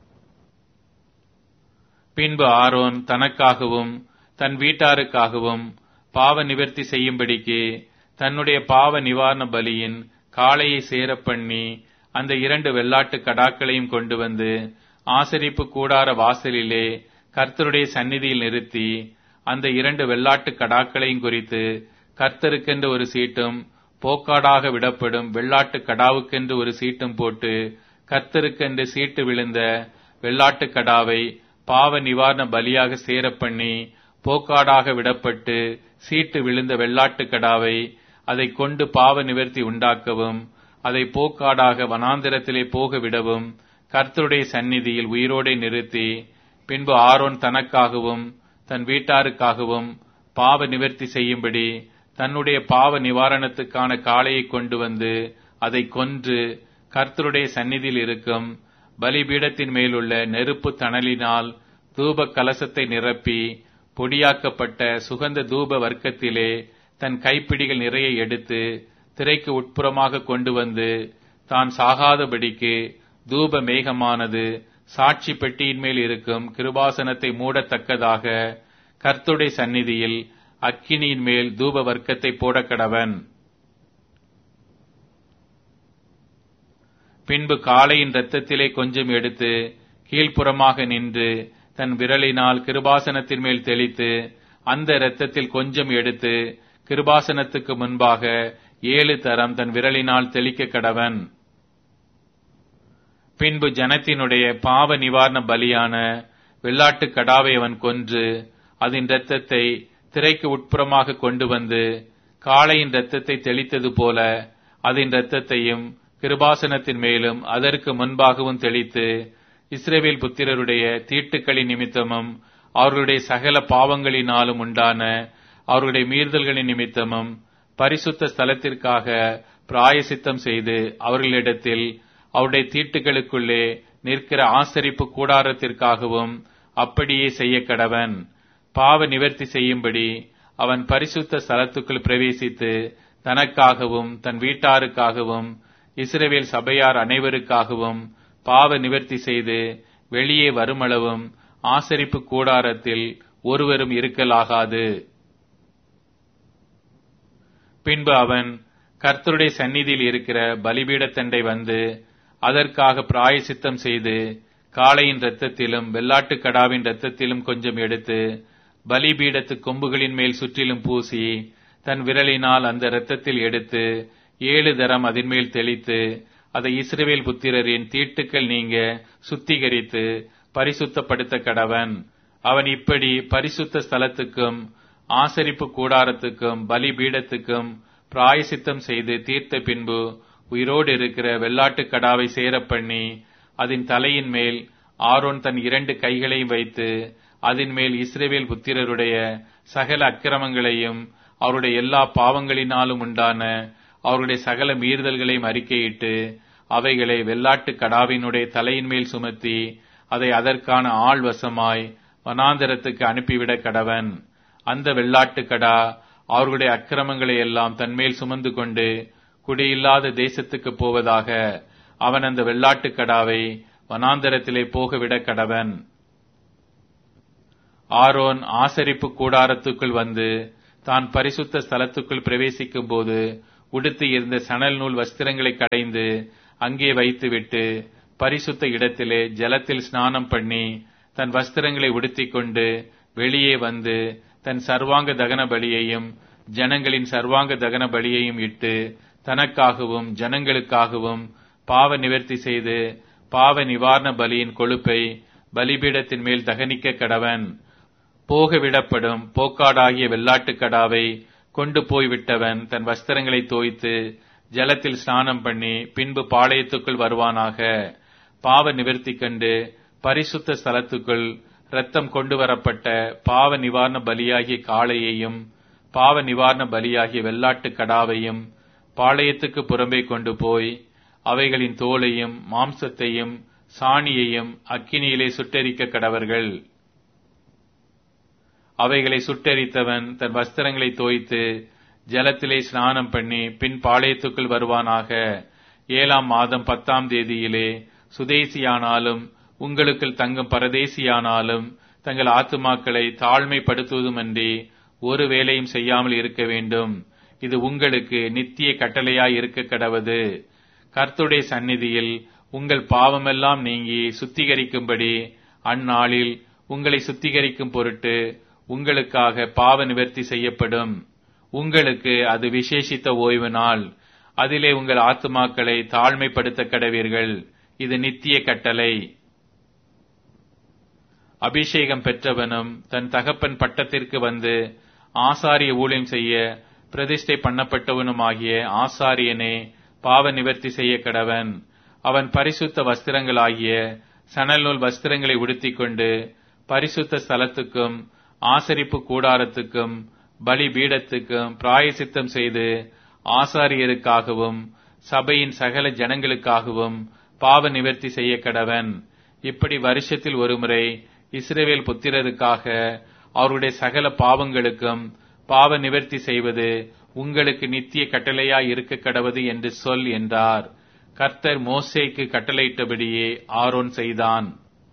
பின்பு ஆரோன் தனக்காகவும் தன் வீட்டாருக்காகவும் பாவ நிவர்த்தி செய்யும்படிக்கு தன்னுடைய பாவ நிவாரண பலியின் காளையை சேர பண்ணி அந்த 2 வெள்ளாட்டு கடாக்களையும் கொண்டு வந்து ஆசரிப்பு கூடார வாசலிலே கர்த்தருடைய சந்நிதியில் நிறுத்தி அந்த 2 வெள்ளாட்டு கடாக்களையும் குறித்து கர்த்தருக்கென்று ஒரு சீட்டும் போக்காடாக விடப்படும் வெள்ளாட்டு கடாவுக்கென்று ஒரு சீட்டும் போட்டு கர்த்தருக்கென்று சீட்டு விழுந்த வெள்ளாட்டு கடாவை பாவ நிவாரண பலியாக சேர பண்ணி போக்காடாக விடப்பட்டு சீட்டு விழுந்த வெள்ளாட்டு கடாவை அதை கொண்டு பாவ நிவர்த்தி உண்டாக்கவும் அதை போக்காடாக வனாந்திரத்திலே போக விடவும் கர்த்தருடைய சந்நிதியில் உயிரோடே நிறுத்தி, பின்பு ஆரோன் தனக்காகவும் தன் வீட்டாருக்காகவும் பாவ நிவர்த்தி செய்யும்படி தன்னுடைய பாவ நிவாரணத்துக்கான காளையை கொண்டு வந்து அதை கொன்று கர்த்தருடைய சந்நிதியில் இருக்கும் பலிபீடத்தின் மேலுள்ள நெருப்பு தணலினால் தூப கலசத்தை நிரப்பி பொடியாக்கப்பட்ட சுகந்த தூப வர்க்கத்திலே தன் கைப்பிடிகள் நிறைய எடுத்து திரைக்கு உட்புறமாக கொண்டு வந்து தான் சாகாதபடிக்கு தூப மேகமானது சாட்சி பெட்டியின் மேல் இருக்கும் கிருபாசனத்தை மூடத்தக்கதாக கர்த்தருடைய சந்நிதியில் அக்கினியின் மேல் தூப வர்க்கத்தை போடக்கடவன். பின்பு காளையின் இரத்தத்திலே கொஞ்சம் எடுத்து கீழ்ப்புறமாக நின்று தன் விரலினால் கிருபாசனத்தின் மேல் தெளித்து அந்த இரத்தத்தில் கொஞ்சம் எடுத்து கிருபாசனத்துக்கு முன்பாக 7 தரம் தன் விரலினால் தெளிக்க கடவன். பின்பு ஜனத்தினுடைய பாவ நிவாரண பலியான வெள்ளாட்டு கடாவை அவன் கொன்று அதன் இரத்தத்தை திரைக்கு உட்புறமாக கொண்டு வந்து காளையின் இரத்தத்தை தெளித்தது போல அதன் இரத்தத்தையும் கிருபாசனத்தின் மேலும் அதற்கு முன்பாகவும் தெளித்து இஸ்ரவேல் புத்திரருடைய தீட்டுக்களின் நிமித்தமும் அவர்களுடைய சகல பாவங்களினாலும் உண்டான அவர்களுடைய மீறுதல்களின் நிமித்தமும் பரிசுத்த ஸ்தலத்திற்காக பிராயசித்தம் செய்து அவர்களிடத்தில் அவருடைய தீட்டுகளுக்குள்ளே நிற்கிற ஆசரிப்பு கூடாரத்திற்காகவும் அப்படியே செய்ய கடவன். பாவ நிவர்த்தி செய்யும்படி அவன் பரிசுத்த ஸ்தலத்துக்குள் பிரவேசித்து தனக்காகவும் தன் வீட்டாருக்காகவும் இஸ்ரவேல் சபையார் அனைவருக்காகவும் பாவ நிவர்த்தி செய்து வெளியே வருமளவும் ஆசரிப்பு கூடாரத்தில் ஒருவரும் இருக்கலாகாது. பின்பு அவன் கர்த்தருடைய சந்நிதியில் இருக்கிற பலிபீடத்தண்டை வந்து அதற்காக பிராயசித்தம் செய்து காளையின் இரத்தத்திலும் வெள்ளாட்டு கடாவின் இரத்தத்திலும் கொஞ்சம் எடுத்து பலிபீடத்து கொம்புகளின் மேல் சுற்றிலும் பூசி தன் விரலினால் அந்த இரத்தத்தில் எடுத்து 7 தரம் அதன் மேல் தெளித்து அதை இஸ்ரவேல் புத்திரரின் தீட்டுக்கள் நீங்க சுத்திகரித்து பரிசுத்தப்படுத்த கடவன். அவன் இப்படி பரிசுத்த ஸ்தலத்துக்கும் ஆசரிப்பு கூடாரத்துக்கும் பலிபீடத்துக்கும் பிராயசித்தம் செய்து தீர்த்த பின்பு உயிரோடு இருக்கிற வெள்ளாட்டு கடாவை சேர பண்ணி அதன் தலையின் மேல் ஆரோன் தன் 2 கைகளையும் வைத்து அதன் மேல் இஸ்ரவேல் புத்திரருடைய சகல அக்கிரமங்களையும் அவருடைய எல்லா பாவங்களினாலும் உண்டான அவருடைய சகல மீறுதல்களையும் அறிக்கையிட்டு அவைகளை வெள்ளாட்டு கடாவினுடைய தலையின் மேல் சுமத்தி அதை அதற்கான ஆள் வசமாய் வனாந்தரத்துக்கு அனுப்பிவிட கடவன். அந்த வெள்ளாட்டு கடா அவர்களுடைய அக்கிரமங்களை எல்லாம் தன்மேல் சுமந்து கொண்டு குடியில்லாத தேசத்துக்கு போவதாக அவன் அந்த வெள்ளாட்டு கடாவை வனாந்தரத்திலே போகவிட கடவன். ஆரோன் ஆசரிப்பு கூடாரத்துக்குள் வந்து தான் பரிசுத்த ஸ்தலத்துக்குள் பிரவேசிக்கும் போது உடுத்தி இருந்த சணல் நூல் வஸ்திரங்களை கடைந்து அங்கே வைத்துவிட்டு பரிசுத்த இடத்திலே ஜலத்தில் ஸ்நானம் பண்ணி தன் வஸ்திரங்களை உடுத்திக் கொண்டு வெளியே வந்து தன் சர்வாங்க தகன பலியையும் ஜனங்களின் சர்வாங்க தகன பலியையும் இட்டு தனக்காகவும் ஜனங்களுக்காகவும் பாவ நிவர்த்தி செய்து பாவ நிவாரண பலியின் கொழுப்பை பலிபீடத்தின் மேல் தகனிக்க கடவன். போகவிடப்படும் போக்காடாகிய வெள்ளாட்டுக்கடாவை கொண்டு போய்விட்டவன் தன் வஸ்திரங்களை தோய்த்து ஜலத்தில் ஸ்நானம் பண்ணி பின்பு பாளையத்துக்குள் வருவானாக. பாவ நிவர்த்தி கண்டு பரிசுத்த ஸ்தலத்துக்குள் இரத்தம் கொண்டு வரப்பட்ட பாவ நிவாரண பலியாகிய காளையையும் பாவ நிவாரண பலியாகிய வெள்ளாட்டு கடாவையும் பாளையத்துக்கு புறம்பே கொண்டு போய் அவைகளின் தோலையும் மாம்சத்தையும் சாணியையும் அக்கினியிலே சுட்டெரிக்க கடவர்கள். அவைகளை சுட்டெரித்தவன் தன் வஸ்திரங்களை தோய்த்து ஜலத்திலே ஸ்நானம் பண்ணி பின் பாளையத்துக்குள் வருவானாக. 7ஆம் மாதம் 10ஆம் தேதியிலே சுதேசியானாலும் உங்களுக்குள் தங்கும் பரதேசியானாலும் தங்கள் ஆத்துமாக்களை தாழ்மைப்படுத்துவதுமன்றி ஒரு வேலையும் செய்யாமல் இருக்க வேண்டும். இது உங்களுக்கு நித்திய கட்டளையாய் இருக்க கடவது. கர்த்தருடைய சந்நிதியில் உங்கள் பாவமெல்லாம் நீங்கி சுத்திகரிக்கும்படி அந்நாளில் உங்களை சுத்திகரிக்கும் பொருட்டு உங்களுக்காக பாவ நிவர்த்தி செய்யப்படும். உங்களுக்கு அது விசேஷித்த ஓய்வு நாள். அதிலே உங்கள் ஆத்துமாக்களை தாழ்மைப்படுத்த கடவீர்கள். இது நித்திய கட்டளை. அபிஷேகம் பெற்றவனும் தன் தகப்பன் பட்டத்திற்கு வந்து ஆசாரிய ஊழியம் செய்ய பிரதிஷ்டை பண்ணப்பட்டவனுமாகிய ஆசாரியனே பாவ நிவர்த்தி செய்ய கடவன். அவன் பரிசுத்த வஸ்திரங்களாகிய சணல் நூல் வஸ்திரங்களை உடுத்திக் கொண்டு பரிசுத்த ஸ்தலத்துக்கும் ஆசரிப்பு கூடாரத்துக்கும் பலி பீடத்துக்கும் பிராயசித்தம் செய்து ஆசாரியருக்காகவும் சபையின் சகல ஜனங்களுக்காகவும் பாவ நிவர்த்தி செய்ய கடவன். இப்படி வருஷத்தில் ஒருமுறை இஸ்ரவேல் புத்திரருக்காக அவருடைய சகல பாவங்களுக்கும் பாவ நிவர்த்தி செய்வது உங்களுக்கு நித்திய கட்டளையாய் இருக்க கடவது என்று சொல் என்றார். கர்த்தர் மோசேக்கு கட்டளையிட்டபடியே ஆரோன் செய்தான்.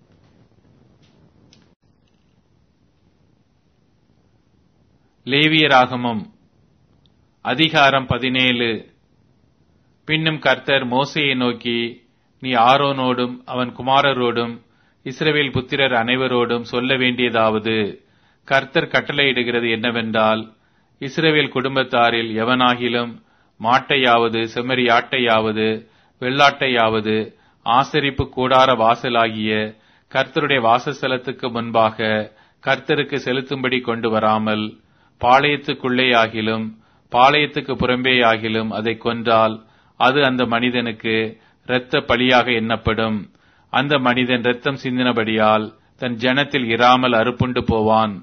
லேவியராகமம் அதிகாரம் 17. பின்னும் கர்த்தர் மோசேயை நோக்கி, நீ ஆரோனோடும் அவன் குமாரரோடும் இஸ்ரவேல் புத்திரர் அனைவரோடும் சொல்ல வேண்டியதாவது, கர்த்தர் கட்டளையிடுகிறது என்னவென்றால், இஸ்ரவேல் குடும்பத்தாரில் எவனாகிலும் மாட்டையாவது செம்மறியாட்டையாவது வெள்ளாட்டையாவது ஆசரிப்பு கூடார வாசலாகிய கர்த்தருடைய வாசஸ்தலத்துக்கு முன்பாக கர்த்தருக்கு செலுத்தும்படி கொண்டு வராமல் பாளையத்துக்குள்ளேயாகிலும் பாளையத்துக்கு புறம்பேயாகிலும் அதை கொன்றால் அது அந்த மனிதனுக்கு இரத்த பலியாக எண்ணப்படும். அந்த மனிதன் இரத்தம் சிந்தினபடியால் தன் ஜனத்தில் இராமல் அறுப்புண்டு போவான்.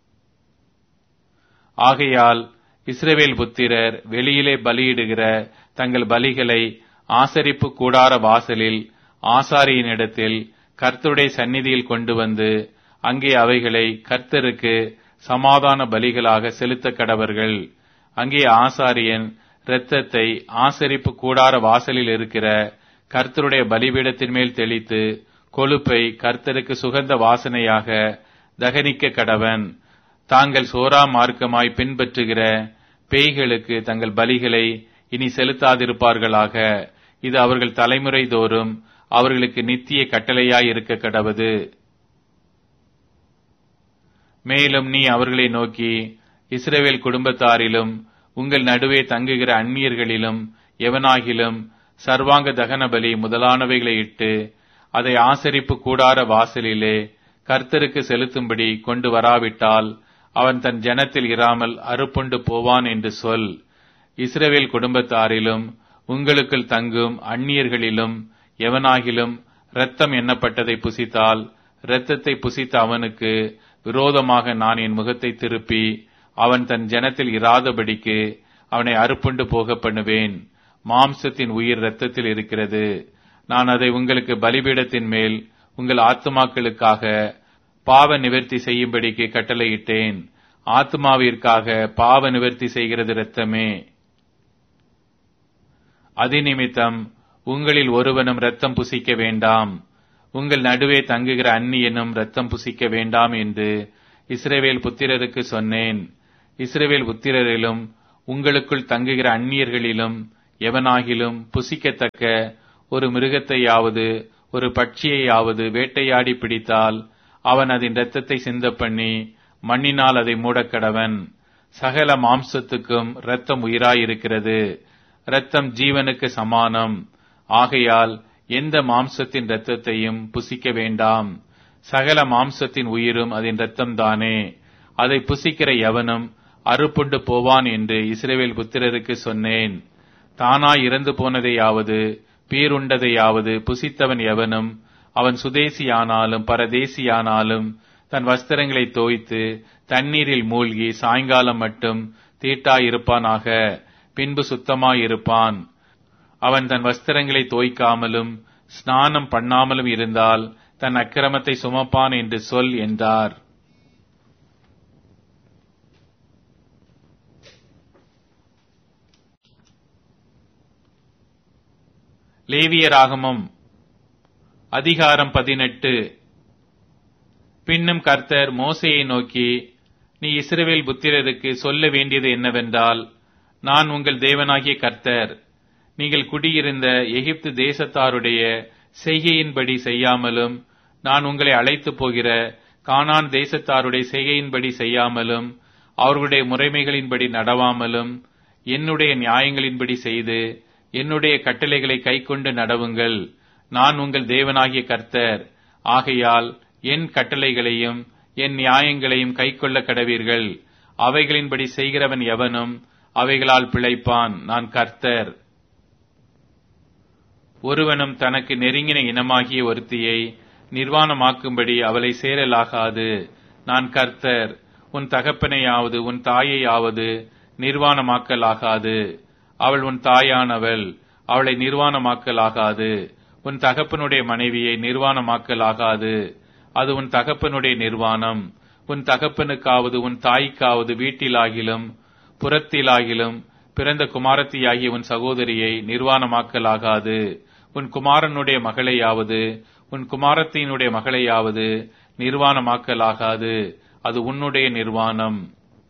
ஆகையால் இஸ்ரவேல் புத்திரர் வெளியிலே பலியிடுகிற தங்கள் பலிகளை ஆசரிப்பு கூடார வாசலில் ஆசாரியனிடத்தில் கர்த்தருடைய சந்நிதியில் கொண்டு வந்து அங்கே அவைகளை கர்த்தருக்கு சமாதான பலிகளாக செலுத்த கடவர்கள். அங்கே ஆசாரியன் இரத்தத்தை ஆசரிப்பு கூடார வாசலில் இருக்கிற கர்த்தருடைய பலிபீடத்தின் மேல் தெளித்து கொழுப்பை கர்த்தருக்கு சுகந்த வாசனையாக தகனிக்க கடவன். தாங்கள் சோரா மார்க்கமாய் பின்பற்றுகிற பேய்களுக்கு தங்கள் பலிகளை இனி செலுத்தாதிருப்பார்களாக. இது அவர்கள் தலைமுறை தோறும் அவர்களுக்கு நித்திய கட்டளையாய் இருக்க கடவது. மேலும் நீ அவர்களை நோக்கி, இஸ்ரவேல் குடும்பத்தாரிலும் உங்கள் நடுவே தங்குகிற அந்நியர்களிலும் எவனாகிலும் சர்வாங்க தகன பலி முதலானவைகளை இட்டு அதை ஆசரிப்பு கூடார வாசலிலே கர்த்தருக்கு செலுத்தும்படி கொண்டு வராவிட்டால் அவன் தன் ஜனத்தில் இராமல் அறுப்புண்டு போவான் என்று சொல். இஸ்ரவேல் குடும்பத்தாரிலும் உங்களுக்குள் தங்கும் அந்நியர்களிலும் எவனாகிலும் இரத்தம் எண்ணப்பட்டதை புசித்தால் இரத்தத்தை புசித்த அவனுக்கு விரோதமாக நான் என் முகத்தை திருப்பி அவன் தன் ஜனத்தில் இராதபடிக்கு அவனை அறுப்புண்டு போக பண்ணுவேன். மாம்சத்தின் உயிர் இரத்தத்தில் இருக்கிறது. நான் அதை உங்களுக்கு பலிபீடத்தின் மேல் உங்கள் ஆத்துமாக்களுக்காக பாவ நிவர்த்தி செய்யும்படிக்கு கட்டளையிட்டேன். ஆத்துமாவிற்காக பாவ நிவர்த்தி செய்கிறது இரத்தமே. அதிநிமித்தம் உங்களில் ஒருவனும் இரத்தம் புசிக்க வேண்டாம். உங்கள் நடுவே தங்குகிற அந்நியனும் இரத்தம் புசிக்க வேண்டாம் என்று இஸ்ரவேல் புத்திரருக்கு சொன்னேன். இஸ்ரவேல் புத்திரரிலும் உங்களுக்குள் தங்குகிற அந்நியர்களிலும் எவனாகிலும் புசிக்கத்தக்க ஒரு மிருகத்தையாவது ஒரு பட்சியையாவது வேட்டையாடி பிடித்தால் அவன் அதன் இரத்தத்தை சிந்தப்பண்ணி மண்ணினால் அதை மூடக்கடவன். சகல மாம்சத்துக்கும் இரத்தம் உயிராயிருக்கிறது, இரத்தம் ஜீவனுக்கு சமானம். ஆகையால் எந்த மாம்சத்தின் இரத்தத்தையும் புசிக்க வேண்டாம். சகல மாம்சத்தின் உயிரும் அதன் இரத்தம்தானே. அதை புசிக்கிற எவனும் அறுப்புண்டு போவான் என்று இஸ்ரவேல் புத்திரருக்கு சொன்னேன். தானாய் இறந்து போனதையாவது பீருண்டதையாவது புசித்தவன் எவனும் அவன் சுதேசியானாலும் பரதேசியானாலும் தன் வஸ்திரங்களை தோய்த்து தண்ணீரில் மூழ்கி சாயங்காலம் மட்டும் தீட்டாயிருப்பானாக, பின்பு சுத்தமாயிருப்பான். அவன் தன் வஸ்திரங்களை தோய்க்காமலும் ஸ்நானம் பண்ணாமலும் இருந்தால் தன் அக்கிரமத்தை சுமப்பான் என்று சொல் என்றார். லேவியராகமம் அதிகாரம் 18. பின்னும் கர்த்தர் மோசேயை நோக்கி, நீ இஸ்ரவேல் புத்திரருக்கு சொல்ல வேண்டியது என்னவென்றால், நான் உங்கள் தேவனாகிய கர்த்தர். நீங்கள் குடியிருந்த எகிப்து தேசத்தாருடைய செய்கையின்படி செய்யாமலும், நான் உங்களை அழைத்து போகிற கானான் தேசத்தாருடைய செய்கையின்படி செய்யாமலும், அவர்களுடைய முறைமைகளின்படி நடவாமலும், என்னுடைய நியாயங்களின்படி செய்து என்னுடைய கட்டளைகளை கைக்கொண்டு நடவுங்கள். நான் உங்கள் தேவனாகிய கர்த்தர். ஆகையால் என் கட்டளைகளையும் என் நியாயங்களையும் கைக்கொள்ள கடவீர்கள். அவைகளின்படி செய்கிறவன் எவனும் அவைகளால் பிழைப்பான். நான் கர்த்தர். ஒருவனும் தனக்கு நெருங்கின இனமாகிய ஒருத்தியை நிர்வாணமாக்கும்படி அவளை சேரலாகாது. நான் கர்த்தர். உன் தகப்பனையாவது உன் தாயையாவது நிர்வாணமாக்கலாகாது. அவள் உன் தாயானவள், அவளை நிர்வாணமாக்கலாகாது. உன் தகப்பனுடைய மனைவியை நிர்வாணமாக்கலாகாது, அது உன் தகப்பனுடைய நிர்வாணம். உன் தகப்பனுக்காவது உன் தாய்க்காவது வீட்டிலாகிலும் புறத்திலாகிலும் பிறந்த குமாரத்தியாகிய உன் சகோதரியை நிர்வாணமாக்கலாகாது. உன் குமாரனுடைய மகளையாவது உன் குமாரத்தினுடைய மகளையாவது நிர்வாணமாக்கலாகாது, அது உன்னுடைய நிர்வாணம்.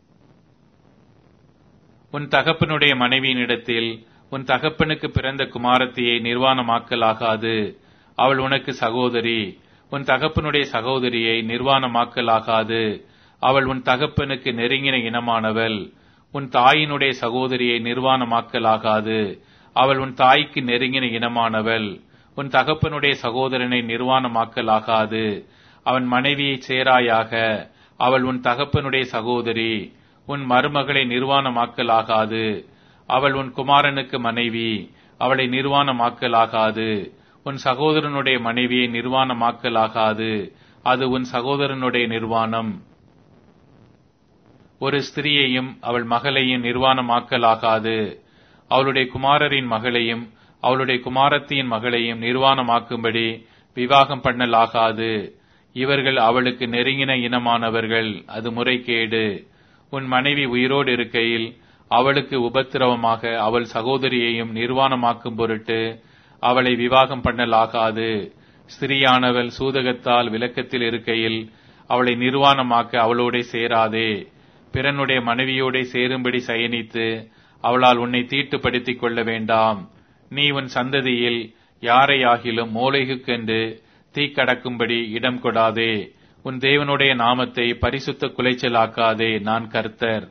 உன் தகப்பனுடைய மனைவியினிடத்தில் உன் தகப்பனுக்கு பிறந்த குமாரத்தியை நிர்வாணமாக்கலாகாது, அவள் உனக்கு சகோதரி. உன் தகப்பனுடைய சகோதரியை நிர்வாணமாக்கலாகாது, அவள் உன் தகப்பனுக்கு நெருங்கின இனமானவள். உன் தாயினுடைய சகோதரியை நிர்வாணமாக்கலாகாது, அவள் உன் தாய்க்கு நெருங்கின இனமானவள். உன் தகப்பனுடைய சகோதரனை நிர்வாணமாக்கலாகாது, அவன் மனைவியை சேராயாக, அவள் உன் தகப்பனுடைய சகோதரி. உன் மருமகளை நிர்வாணமாக்கலாகாது, அவள் உன் குமாரனுக்கு மனைவி, அவளை நிர்வாணமாக்கலாகாது. உன் சகோதரனுடைய மனைவியை நிர்வாணமாக்கலாகாது, அது உன் சகோதரனுடைய நிர்வாணம். ஒரு ஸ்திரியையும் அவள் மகளையும் நிர்வாணமாக்கலாகாது, அவளுடைய குமாரரின் மகளையும் அவளுடைய குமாரத்தியின் மகளையும் நிர்வாணமாக்கும்படி விவாகம் பண்ணலாகாது. இவர்கள் அவளுக்கு நெருங்கின இனமானவர்கள், அது முறைகேடு. உன் மனைவி உயிரோடு இருக்கையில் அவளுக்கு உபத்திரவமாக அவள் சகோதரியையும் நிர்வாணமாக்கும் பொருட்டு அவளை விவாகம் பண்ணலாகாது. ஸ்திரியானவள் சூதகத்தால் விலக்கத்தில் இருக்கையில் அவளை நிர்வாணமாக்க அவளோட சேராதே. பிறனுடைய மனைவியோட சேரும்படி சயனித்து அவளால் உன்னை தீட்டுப்படுத்திக் கொள்ள வேண்டாம். நீ உன் சந்ததியில் யாரையாகிலும் மோளேகுக்கென்று தீக்கடக்கும்படி இடம் கொடாதே. உன் தேவனுடைய நாமத்தை பரிசுத்த குலைச்சலாக்காதே. நான் கர்த்தர்.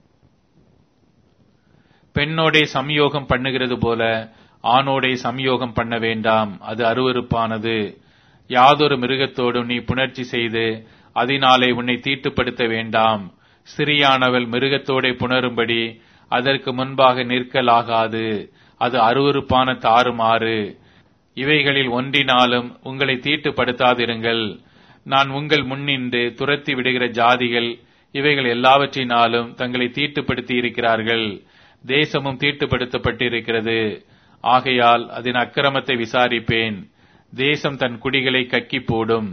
பெண்ணோடே சம்யோகம் பண்ணுகிறது போல ஆணோடே சம்யோகம் பண்ண வேண்டாம், அது அருவருப்பானது. யாதொரு மிருகத்தோடும் நீ புணர்ச்சி செய்து அதனாலே உன்னை தீட்டுப்படுத்த வேண்டாம். ஸ்திரியானவள் மிருகத்தோடே புணரும்படி அதற்கு முன்பாக நிற்கலாகாது, அது அருவருப்பான தாறுமாறு. இவைகளில் ஒன்றினாலும் உங்களை தீட்டுப்படுத்தாதிருங்கள். நான் உங்கள் முன்னின்று துரத்தி விடுகிற ஜாதிகள் இவைகள் எல்லாவற்றினாலும் தங்களை தீட்டுப்படுத்தி இருக்கிறார்கள். தேசமும் தீட்டுப்படுத்தப்பட்டிருக்கிறது. ஆகையால் அதன் அக்கிரமத்தை விசாரிப்பேன். தேசம் தன் குடிகளை கக்கி போடும்.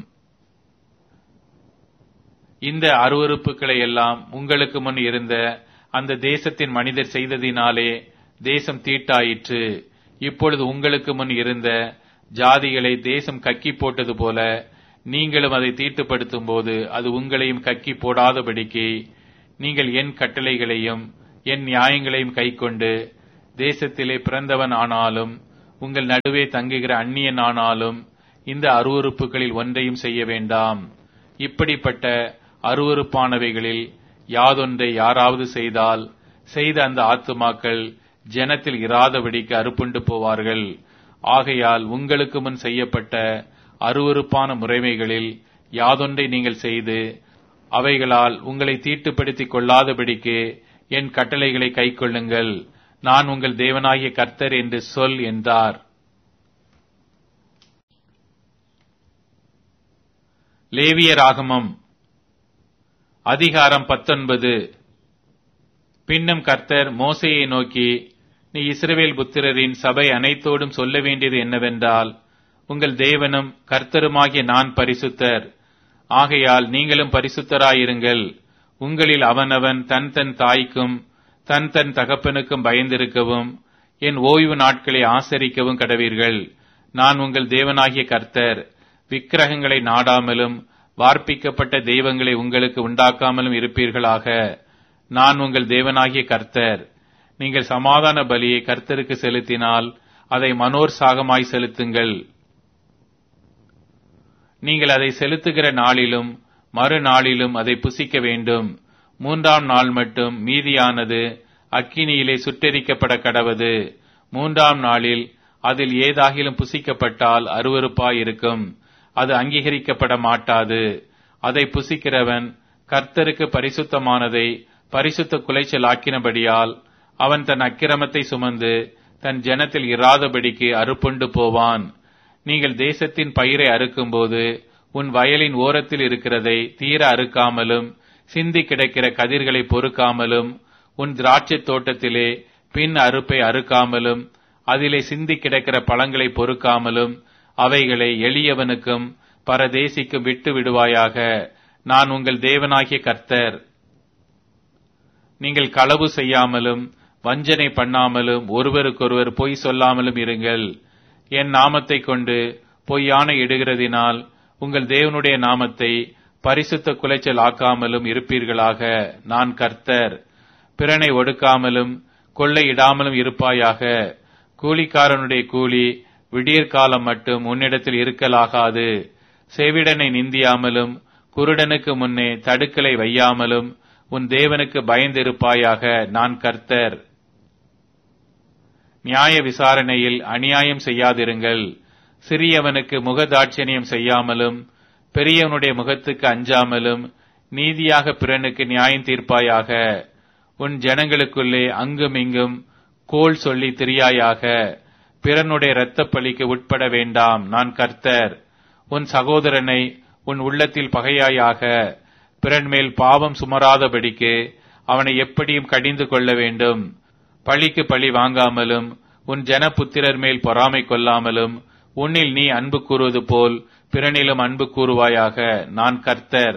இந்த அருவருப்புகளை எல்லாம் உங்களுக்கு முன் இருந்த அந்த தேசத்தின் மனிதர் செய்ததினாலே தேசம் தீட்டாயிற்று. இப்பொழுது உங்களுக்கு முன் இருந்த ஜாதிகளை தேசம் கக்கி போட்டது போல நீங்களும் அதை தீட்டுப்படுத்தும் போது அது உங்களையும் கக்கி போடாதபடிக்கு நீங்கள் என் கட்டளைகளையும் என் நியாயங்களையும் கைக்கொண்டு தேசத்திலே பிறந்தவன் ஆனாலும் உங்கள் நடுவே தங்குகிற அந்நியன் ஆனாலும் இந்த அருவருப்புகளில் ஒன்றையும் செய்ய வேண்டாம். இப்படிப்பட்ட அருவருப்பானவைகளில் யாதொன்றை யாராவது செய்தால் செய்த அந்த ஆத்துமாக்கள் ஜனத்தில் இராதபடிக்கு அறுப்புண்டு போவார்கள். ஆகையால் உங்களுக்கு முன் செய்யப்பட்ட அருவருப்பான முறைமைகளில் யாதொன்றை நீங்கள் செய்து அவைகளால் உங்களை தீட்டுப்படுத்திக் கொள்ளாதபடிக்கு என் கட்டளைகளை கைக்கொள்ளுங்கள். நான் உங்கள் தேவனாகிய கர்த்தர் என்று சொல் என்றார். லேவியராகமம் அதிகாரம் 19. பின்னும் கர்த்தர் மோசேயை நோக்கி, நீ இஸ்ரவேல் புத்திரரின் சபை அனைத்தோடும் சொல்ல வேண்டியது என்னவென்றால், உங்கள் தேவனும் கர்த்தருமாகிய நான் பரிசுத்தர். ஆகையால் நீங்களும் பரிசுத்தராயிருங்கள். உங்களில் அவனவன் தன் தன் தாய்க்கும் தன் தன் தகப்பனுக்கும் பயந்திருக்கவும் என் ஓய்வு நாட்களை ஆசரிக்கவும் கடவீர்கள். நான் உங்கள் தேவனாகிய கர்த்தர். விக்கிரகங்களை நாடாமலும் வார்ப்பிக்கப்பட்ட தெய்வங்களை உங்களுக்கு உண்டாக்காமலும் இருப்பீர்களாக. நான் உங்கள் தேவனாகிய கர்த்தர். நீங்கள் சமாதான பலியை கர்த்தருக்கு செலுத்தினால் அதை மனோற்சாகமாய் செலுத்துங்கள். நீங்கள் அதை செலுத்துகிற நாளிலும் மறுநாளிலும் அதை புசிக்க வேண்டும். 3ஆம் நாள் மட்டும் மீதியானது அக்கினியிலே சுட்டெரிக்கப்பட கடவது. 3ஆம் நாளில் அதில் ஏதாகிலும் புசிக்கப்பட்டால் அருவருப்பாயிருக்கும். அது அங்கீகரிக்கப்பட மாட்டாது. அதை புசிக்கிறவன் கர்த்தருக்கு பரிசுத்தமானதை பரிசுத்த குலைச்சலாக்கினபடியால் அவன் தன் அக்கிரமத்தை சுமந்து தன் ஜனத்தில் இராதபடிக்கு அறுப்புண்டு போவான். நீங்கள் தேசத்தின் பயிரை அறுக்கும்போது உன் வயலின் ஓரத்தில் இருக்கிறதை தீர அறுக்காமலும் சிந்தி கிடக்கிற கதிர்களை பொறுக்காமலும் உன் திராட்சை தோட்டத்திலே பின் அறுப்பை அறுக்காமலும் அதிலே சிந்தி கிடக்கிற பழங்களை பொறுக்காமலும் அவைகளை எளியவனுக்கும் பரதேசிக்கும் விட்டு விடுவாயாக. நான் உங்கள் தேவனாகிய கர்த்தர். நீங்கள் களவு செய்யாமலும் வஞ்சனை பண்ணாமலும் ஒருவருக்கொருவர் பொய் சொல்லாமலும் இருங்கள். என் நாமத்தை கொண்டு பொய்யான இடுகிறதினால் உங்கள் தேவனுடைய நாமத்தை பரிசுத்த குலைச்சல் ஆக்காமலும் இருப்பீர்களாக. நான் கர்த்தர். பிறனை ஒடுக்காமலும் கொள்ளையிடாமலும் இருப்பாயாக. கூலிக்காரனுடைய கூலி விடியற்காலம் மட்டும் உன்னிடத்தில் இருக்கலாகாது. செவிடனை நிந்தியாமலும் குருடனுக்கு முன்னே தடுக்கலை வையாமலும் உன் தேவனுக்கு பயந்திருப்பாயாக. நான் கர்த்தர். நியாய விசாரணையில் அநியாயம் செய்யாதிருங்கள். சிறியவனுக்கு முகதாட்சணியம் செய்யாமலும் பெரியவனுடைய முகத்துக்கு அஞ்சாமலும் நீதியாக பிறனுக்கு நியாயம் தீர்ப்பாயாக. உன் ஜனங்களுக்குள்ளே அங்கும் இங்கும் கோள் சொல்லி திரியாயாக. பிறனுடைய இரத்தப் பழிக்கு உட்பட வேண்டாம். நான் கர்த்தர். உன் சகோதரனை உன் உள்ளத்தில் பகையாயாக. பிறன் மேல் பாவம் சுமராதபடிக்கு அவனை எப்படியும் கடிந்து கொள்ள வேண்டும். பழிக்கு பழி வாங்காமலும் உன் ஜனபுத்திரர் மேல் பொறாமை கொள்ளாமலும் உன்னில் நீ அன்பு கூறுவது போல் பிறனிலும் அன்பு கூறுவாயாக. நான் கர்த்தர்.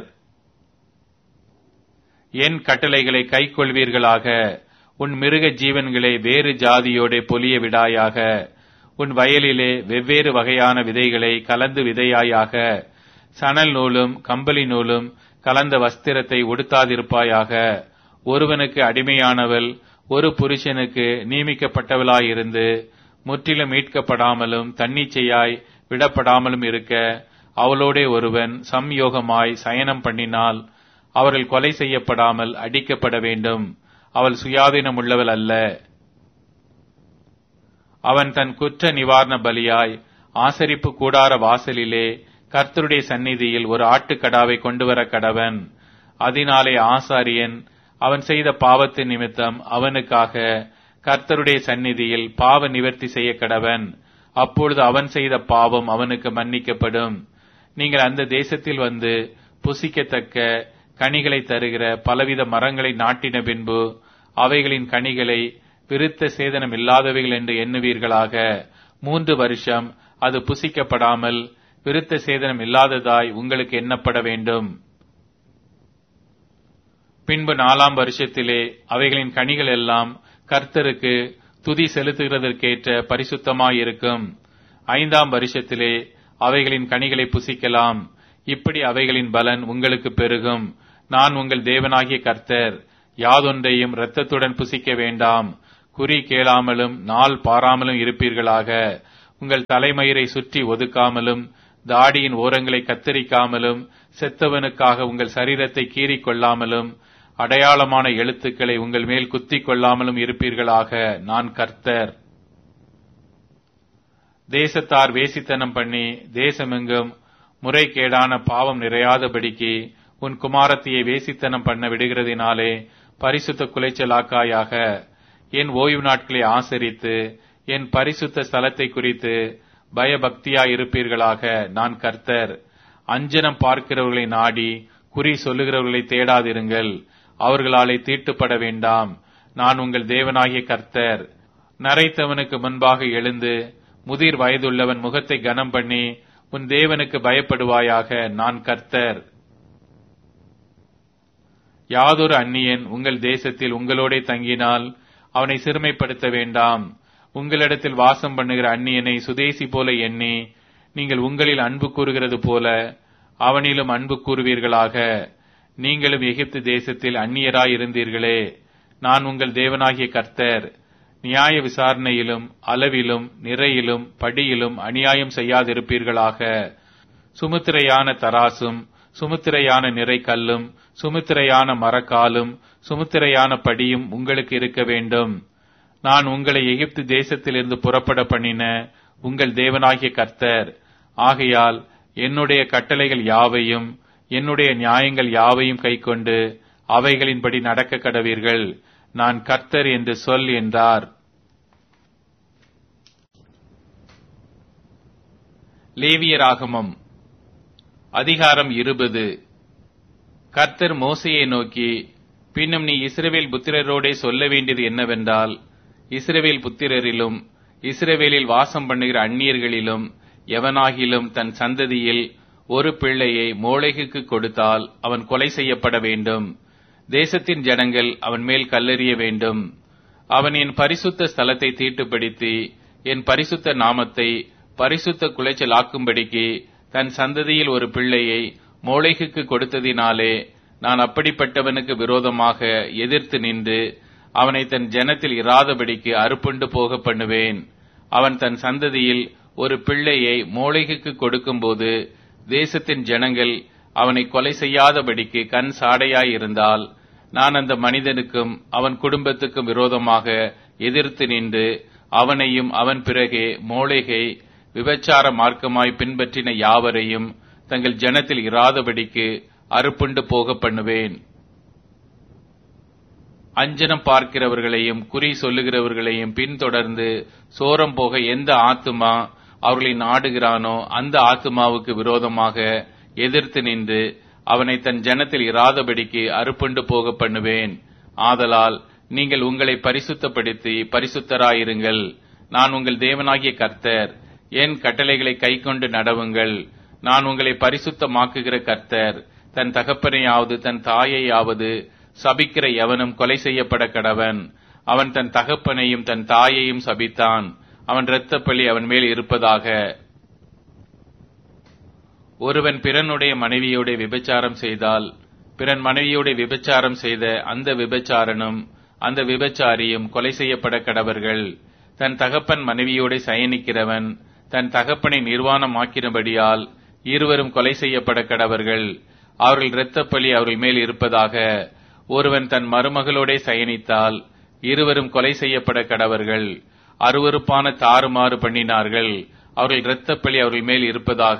என் கட்டளைகளை கைக்கொள்வீர்களாக. உன் மிருக ஜீவன்களை வேறு ஜாதியோட பொலிய விடாயாக. உன் வயலிலே வெவ்வேறு வகையான விதைகளை கலந்து விதையாயாக. சணல் நூலும் கம்பளி நூலும் கலந்த வஸ்திரத்தை உடுத்தாதிருப்பாயாக. ஒருவனுக்கு அடிமையானவள் ஒரு புருஷனுக்கு நியமிக்கப்பட்டவளாயிருந்து முற்றிலும் மீட்கப்படாமலும் தன்னிச்சையாய் விடப்படாமலும் இருக்க அவளோடே ஒருவன் சம்யோகமாய் சயனம் பண்ணினால் அவர்கள் கொலை செய்யப்படாமல் அடிக்கப்பட வேண்டும். அவள் சுயாதீனம் உள்ளவள் அல்ல. அவன் தன் குற்ற நிவாரண பலியாய் ஆசரிப்பு கூடார வாசலிலே கர்த்தருடைய சந்நிதியில் ஒரு ஆட்டுக்கடாவை கொண்டு வர கடவன். அதனாலே ஆசாரியன் அவன் செய்த பாவத்தின் நிமித்தம் அவனுக்காக கர்த்தருடைய சந்நிதியில் பாவ நிவர்த்தி செய்ய கடவன். அப்பொழுது அவன் செய்த பாவம் அவனுக்கு மன்னிக்கப்படும். நீங்கள் அந்த தேசத்தில் வந்து புசிக்கத்தக்க கனிகளை தருகிற பலவித மரங்களை நாட்டின பின்பு அவைகளின் கனிகளை விருத்த சேதனம் இல்லாதவைகள் என்று எண்ணுவீர்களாக. 3 வருஷம் அது புசிக்கப்படாமல் விருத்த சேதனம் இல்லாததாய் உங்களுக்கு எண்ணப்பட வேண்டும். பின்பு 4ஆம் வருஷத்திலே அவைகளின் கனிகள் எல்லாம் கர்த்தருக்கு துதி செலுத்துகிறதற்கேற்ற பரிசுத்தமாயிருக்கும். 5ஆம் வருஷத்திலே அவைகளின் கனிகளை புசிக்கலாம். இப்படி அவைகளின் பலன் உங்களுக்கு பெருகும். நான் உங்கள் தேவனாகிய கர்த்தர். யாதொன்றையும் இரத்தத்துடன் புசிக்க வேண்டாம். குறி கேளாமலும் நாள் பாராமலும் இருப்பீர்களாக. உங்கள் தலைமயிரை சுற்றி ஒதுக்காமலும் தாடியின் ஓரங்களை கத்தரிக்காமலும் செத்தவனுக்காக உங்கள் சரீரத்தை கீறிக் கொள்ளாமலும் அடையாளமான எழுத்துக்களை உங்கள் மேல் குத்திக் கொள்ளாமலும் இருப்பீர்களாக. நான் கர்த்தர். தேசத்தார் வேசித்தனம் பண்ணி தேசமெங்கும் முறைகேடான பாவம் நிறையாதபடிக்கு உன் குமாரத்தியை வேசித்தனம் பண்ண விடுகிறதினாலே பரிசுத்த குலைச்சலாக்காயாக. என் ஓய்வு நாட்களை ஆசரித்து என் பரிசுத்த ஸ்தலத்தை குறித்து பயபக்தியாயிருப்பீர்களாக. நான் கர்த்தர். அஞ்சனம் பார்க்கிறவர்களை நாடி குறி சொல்லுகிறவர்களை தேடாதிருங்கள். அவர்களாலே தீட்டுப்பட வேண்டாம். நான் உங்கள் தேவனாகிய கர்த்தர். நரைத்தவனுக்கு முன்பாக எழுந்து முதிர் வயதுள்ளவன் முகத்தை கனம் பண்ணி உன் தேவனுக்கு பயப்படுவாயாக. நான் கர்த்தர். யாதொரு அந்நியன் உங்கள் தேசத்தில் உங்களோடே தங்கினால் அவனை சிறுமைப்படுத்த வேண்டாம். உங்களிடத்தில் வாசம் பண்ணுகிற அந்நியனை சுதேசி போல எண்ணி நீங்கள் உங்களில் அன்பு கூறுகிறது போல அவனிலும் அன்பு கூறுவீர்களாக. நீங்களும் எகிப்து தேசத்தில் அந்நியராய் இருந்தீர்களே. நான் உங்கள் தேவனாகிய கர்த்தர். நியாய விசாரணையிலும் அளவிலும் நிறையிலும் படியிலும் அநியாயம் செய்யாதிருப்பீர்களாக. சுமுத்திரையான தராசும் சுமுத்திரையான நிறைக்கல்லும் சுமுத்திரையான மரக்காலும் சுமுத்திரையான படியும் உங்களுக்கு இருக்க வேண்டும். நான் உங்களை எகிப்து தேசத்திலிருந்து புறப்பட பண்ணின உங்கள் தேவனாகிய கர்த்தர். ஆகையால் என்னுடைய கட்டளைகள் யாவையும் என்னுடைய நியாயங்கள் யாவையும் கைக்கொண்டு அவைகளின்படி நடக்க கடவீர்கள். நான் கர்த்தர் என்று சொல் என்றார். லேவியராகமம் அதிகாரம் 20. கர்த்தர் மோசேயை நோக்கி, பின்னும் நீ இஸ்ரவேல் புத்திரரோடே சொல்ல வேண்டியது என்னவென்றால், இஸ்ரவேல் புத்திரரிலும் இஸ்ரவேலில் வாசம் பண்ணுகிற அந்நியர்களிலும் எவனாகிலும் தன் சந்ததியில் ஒரு பிள்ளையை மோளேகுக்கு கொடுத்தால் அவன் கொலை செய்யப்பட வேண்டும். தேசத்தின் ஜனங்கள் அவன் மேல் கல்லெறிய வேண்டும். அவன் என் பரிசுத்த ஸ்தலத்தை தீட்டுப்படுத்தி என் பரிசுத்த நாமத்தை பரிசுத்த குலைச்சலாக்கும்படிக்கு தன் சந்ததியில் ஒரு பிள்ளையை மோளேகுக்கு கொடுத்ததினாலே நான் அப்படிப்பட்டவனுக்கு விரோதமாக எதிர்த்து நின்று அவனை தன் ஜனத்தில் இராதபடிக்கு அறுப்புண்டு போக பண்ணுவேன். அவன் தன் சந்ததியில் ஒரு பிள்ளையை மோளேகுக்கு கொடுக்கும்போது தேசத்தின் ஜனங்கள் அவனை கொலை செய்யாதபடிக்கு கண் சாடையாயிருந்தால் நான் அந்த மனிதனுக்கும் அவன் குடும்பத்துக்கும் விரோதமாக எதிர்த்து நின்று அவனையும் அவன் பிறகே மோளேகை விபச்சார மார்க்கமாய் பின்பற்றின யாவரையும் தங்கள் ஜனத்தில் இராதபடிக்கு அறுப்புண்டு போக பண்ணுவேன். அஞ்சனம் பார்க்கிறவர்களையும் குறி சொல்லுகிறவர்களையும் பின்தொடர்ந்து சோரம் போக எந்த ஆத்துமா அவர்களை நாடுகிறானோ அந்த ஆத்துமாவுக்கு விரோதமாக எதிர்த்து நின்று அவனை தன் ஜனத்தில் இராதபடிக்கு அறுப்புண்டு போக பண்ணுவேன். ஆதலால் நீங்கள் உங்களை பரிசுத்தப்படுத்தி பரிசுத்தராயிருங்கள். நான் உங்கள் தேவனாகிய கர்த்தர். என் கட்டளைகளை கைக்கொண்டு நடவுங்கள். நான் உங்களை பரிசுத்தமாக்குகிற கர்த்தர். தன் தகப்பனையாவது தன் தாயையாவது சபிக்கிற எவனும் கொலை செய்யப்பட கடவன். அவன் தன் தகப்பனையும் தன் தாயையும் சபித்தான். அவன் இரத்தப்பழி அவன் மேல் இருப்பதாக. ஒருவன் பிறனுடைய மனைவியோட விபச்சாரம் செய்தால் பிறன் மனைவியோட விபச்சாரம் செய்த அந்த விபச்சாரனும் அந்த விபச்சாரியும் கொலை செய்யப்பட கடவர்கள். தன் தகப்பன் மனைவியோட சயனிக்கிறவன் தன் தகப்பனை நிர்வாணமாக்கினபடியால் இருவரும் கொலை செய்யப்பட கடவர்கள். அவர்கள் இரத்தப்பழி அவர்கள் மேல் இருப்பதாக. ஒருவன் தன் மருமகளோட சயனித்தால் இருவரும் கொலை செய்யப்பட கடவர்கள். அருவருப்பான தாறுமாறு பண்ணினார்கள். அவர்கள் இரத்தப்பழி அவர்கள் மேல் இருப்பதாக.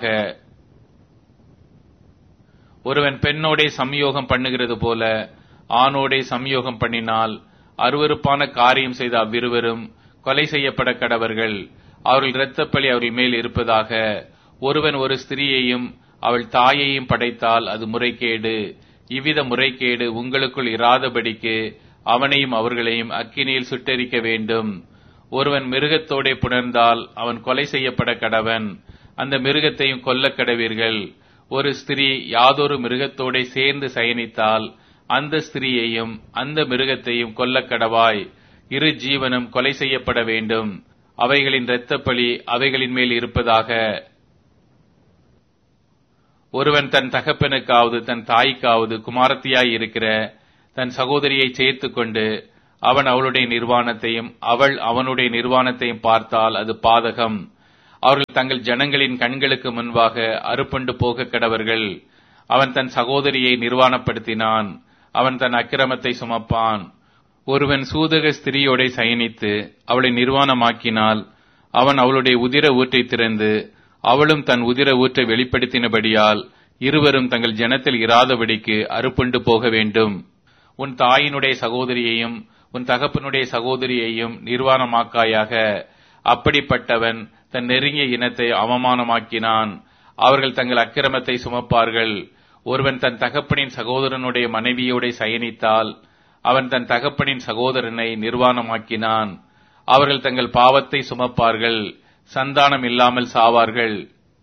ஒருவன் பெண்ணோடே சம்யோகம் பண்ணுகிறது போல ஆணோடே சம்யோகம் பண்ணினால் அருவருப்பான காரியம் செய்த அவ்விருவரும் கொலை செய்யப்பட கடவர்கள். அவர்கள் இரத்தப்பழி அவர்கள் மேல் இருப்பதாக. ஒருவன் ஒரு ஸ்திரீயையும் அவள் தாயையும் படைத்தால் அது முறைகேடு. இவ்வித முறைகேடு உங்களுக்குள் இராதபடிக்கு அவனையும் அவர்களையும் அக்கினியில் சுட்டெரிக்க வேண்டும். ஒருவன் மிருகத்தோடே புணர்ந்தால் அவன் கொலை செய்யப்பட கடவன். அந்த மிருகத்தையும் கொல்ல கடவீர்கள். ஒரு ஸ்திரீ யாதொரு மிருகத்தோடே சேர்ந்து சயனித்தால் அந்த ஸ்திரீயையும் அந்த மிருகத்தையும் கொல்ல கடவாய். இரு ஜீவனும் கொலை செய்யப்பட வேண்டும். அவைகளின் இரத்தப்பழி அவைகளின் மேல் இருப்பதாக. ஒருவன் தன் தகப்பனுக்காவது தன் தாய்க்காவது குமாரத்தியாய் இருக்கிற தன் சகோதரியை சேர்த்து கொண்டு அவன் அவளுடைய நிர்வாணத்தையும் அவள் அவனுடைய நிர்வாணத்தையும் பார்த்தால் அது பாதகம். அவர்கள் தங்கள் ஜனங்களின் கண்களுக்கு முன்பாக அறுப்புண்டு போக கடவர்கள். அவன் தன் சகோதரியை நிர்வாணப்படுத்தினான், அவன் தன் அக்கிரமத்தை சுமப்பான். ஒருவன் சூதக ஸ்திரியோட சயனித்து அவளை நிர்வாணமாக்கினால் அவன் அவளுடைய உதிர ஊற்றை திறந்து அவளும் தன் உதிர ஊற்றை வெளிப்படுத்தினபடியால் இருவரும் தங்கள் ஜனத்தில் இராதபடிக்கு அறுப்புண்டு போக வேண்டும். உன் தாயினுடைய சகோதரியையும் உன் தகப்பனுடைய சகோதரியையும் நிர்வாணமாக்காயாக. அப்படிப்பட்டவன் தன் நெருங்கிய இனத்தை அவமானமாக்கினான். அவர்கள் தங்கள் அக்கிரமத்தை சுமப்பார்கள். ஒருவன் தன் தகப்பனின் சகோதரனுடைய மனைவியோட சயனித்தால் அவன் தன் தகப்பனின் சகோதரனை நிர்வாணமாக்கினான். அவர்கள் தங்கள் பாவத்தை சுமப்பார்கள், சந்தானம் இல்லாமல் சாவார்கள்.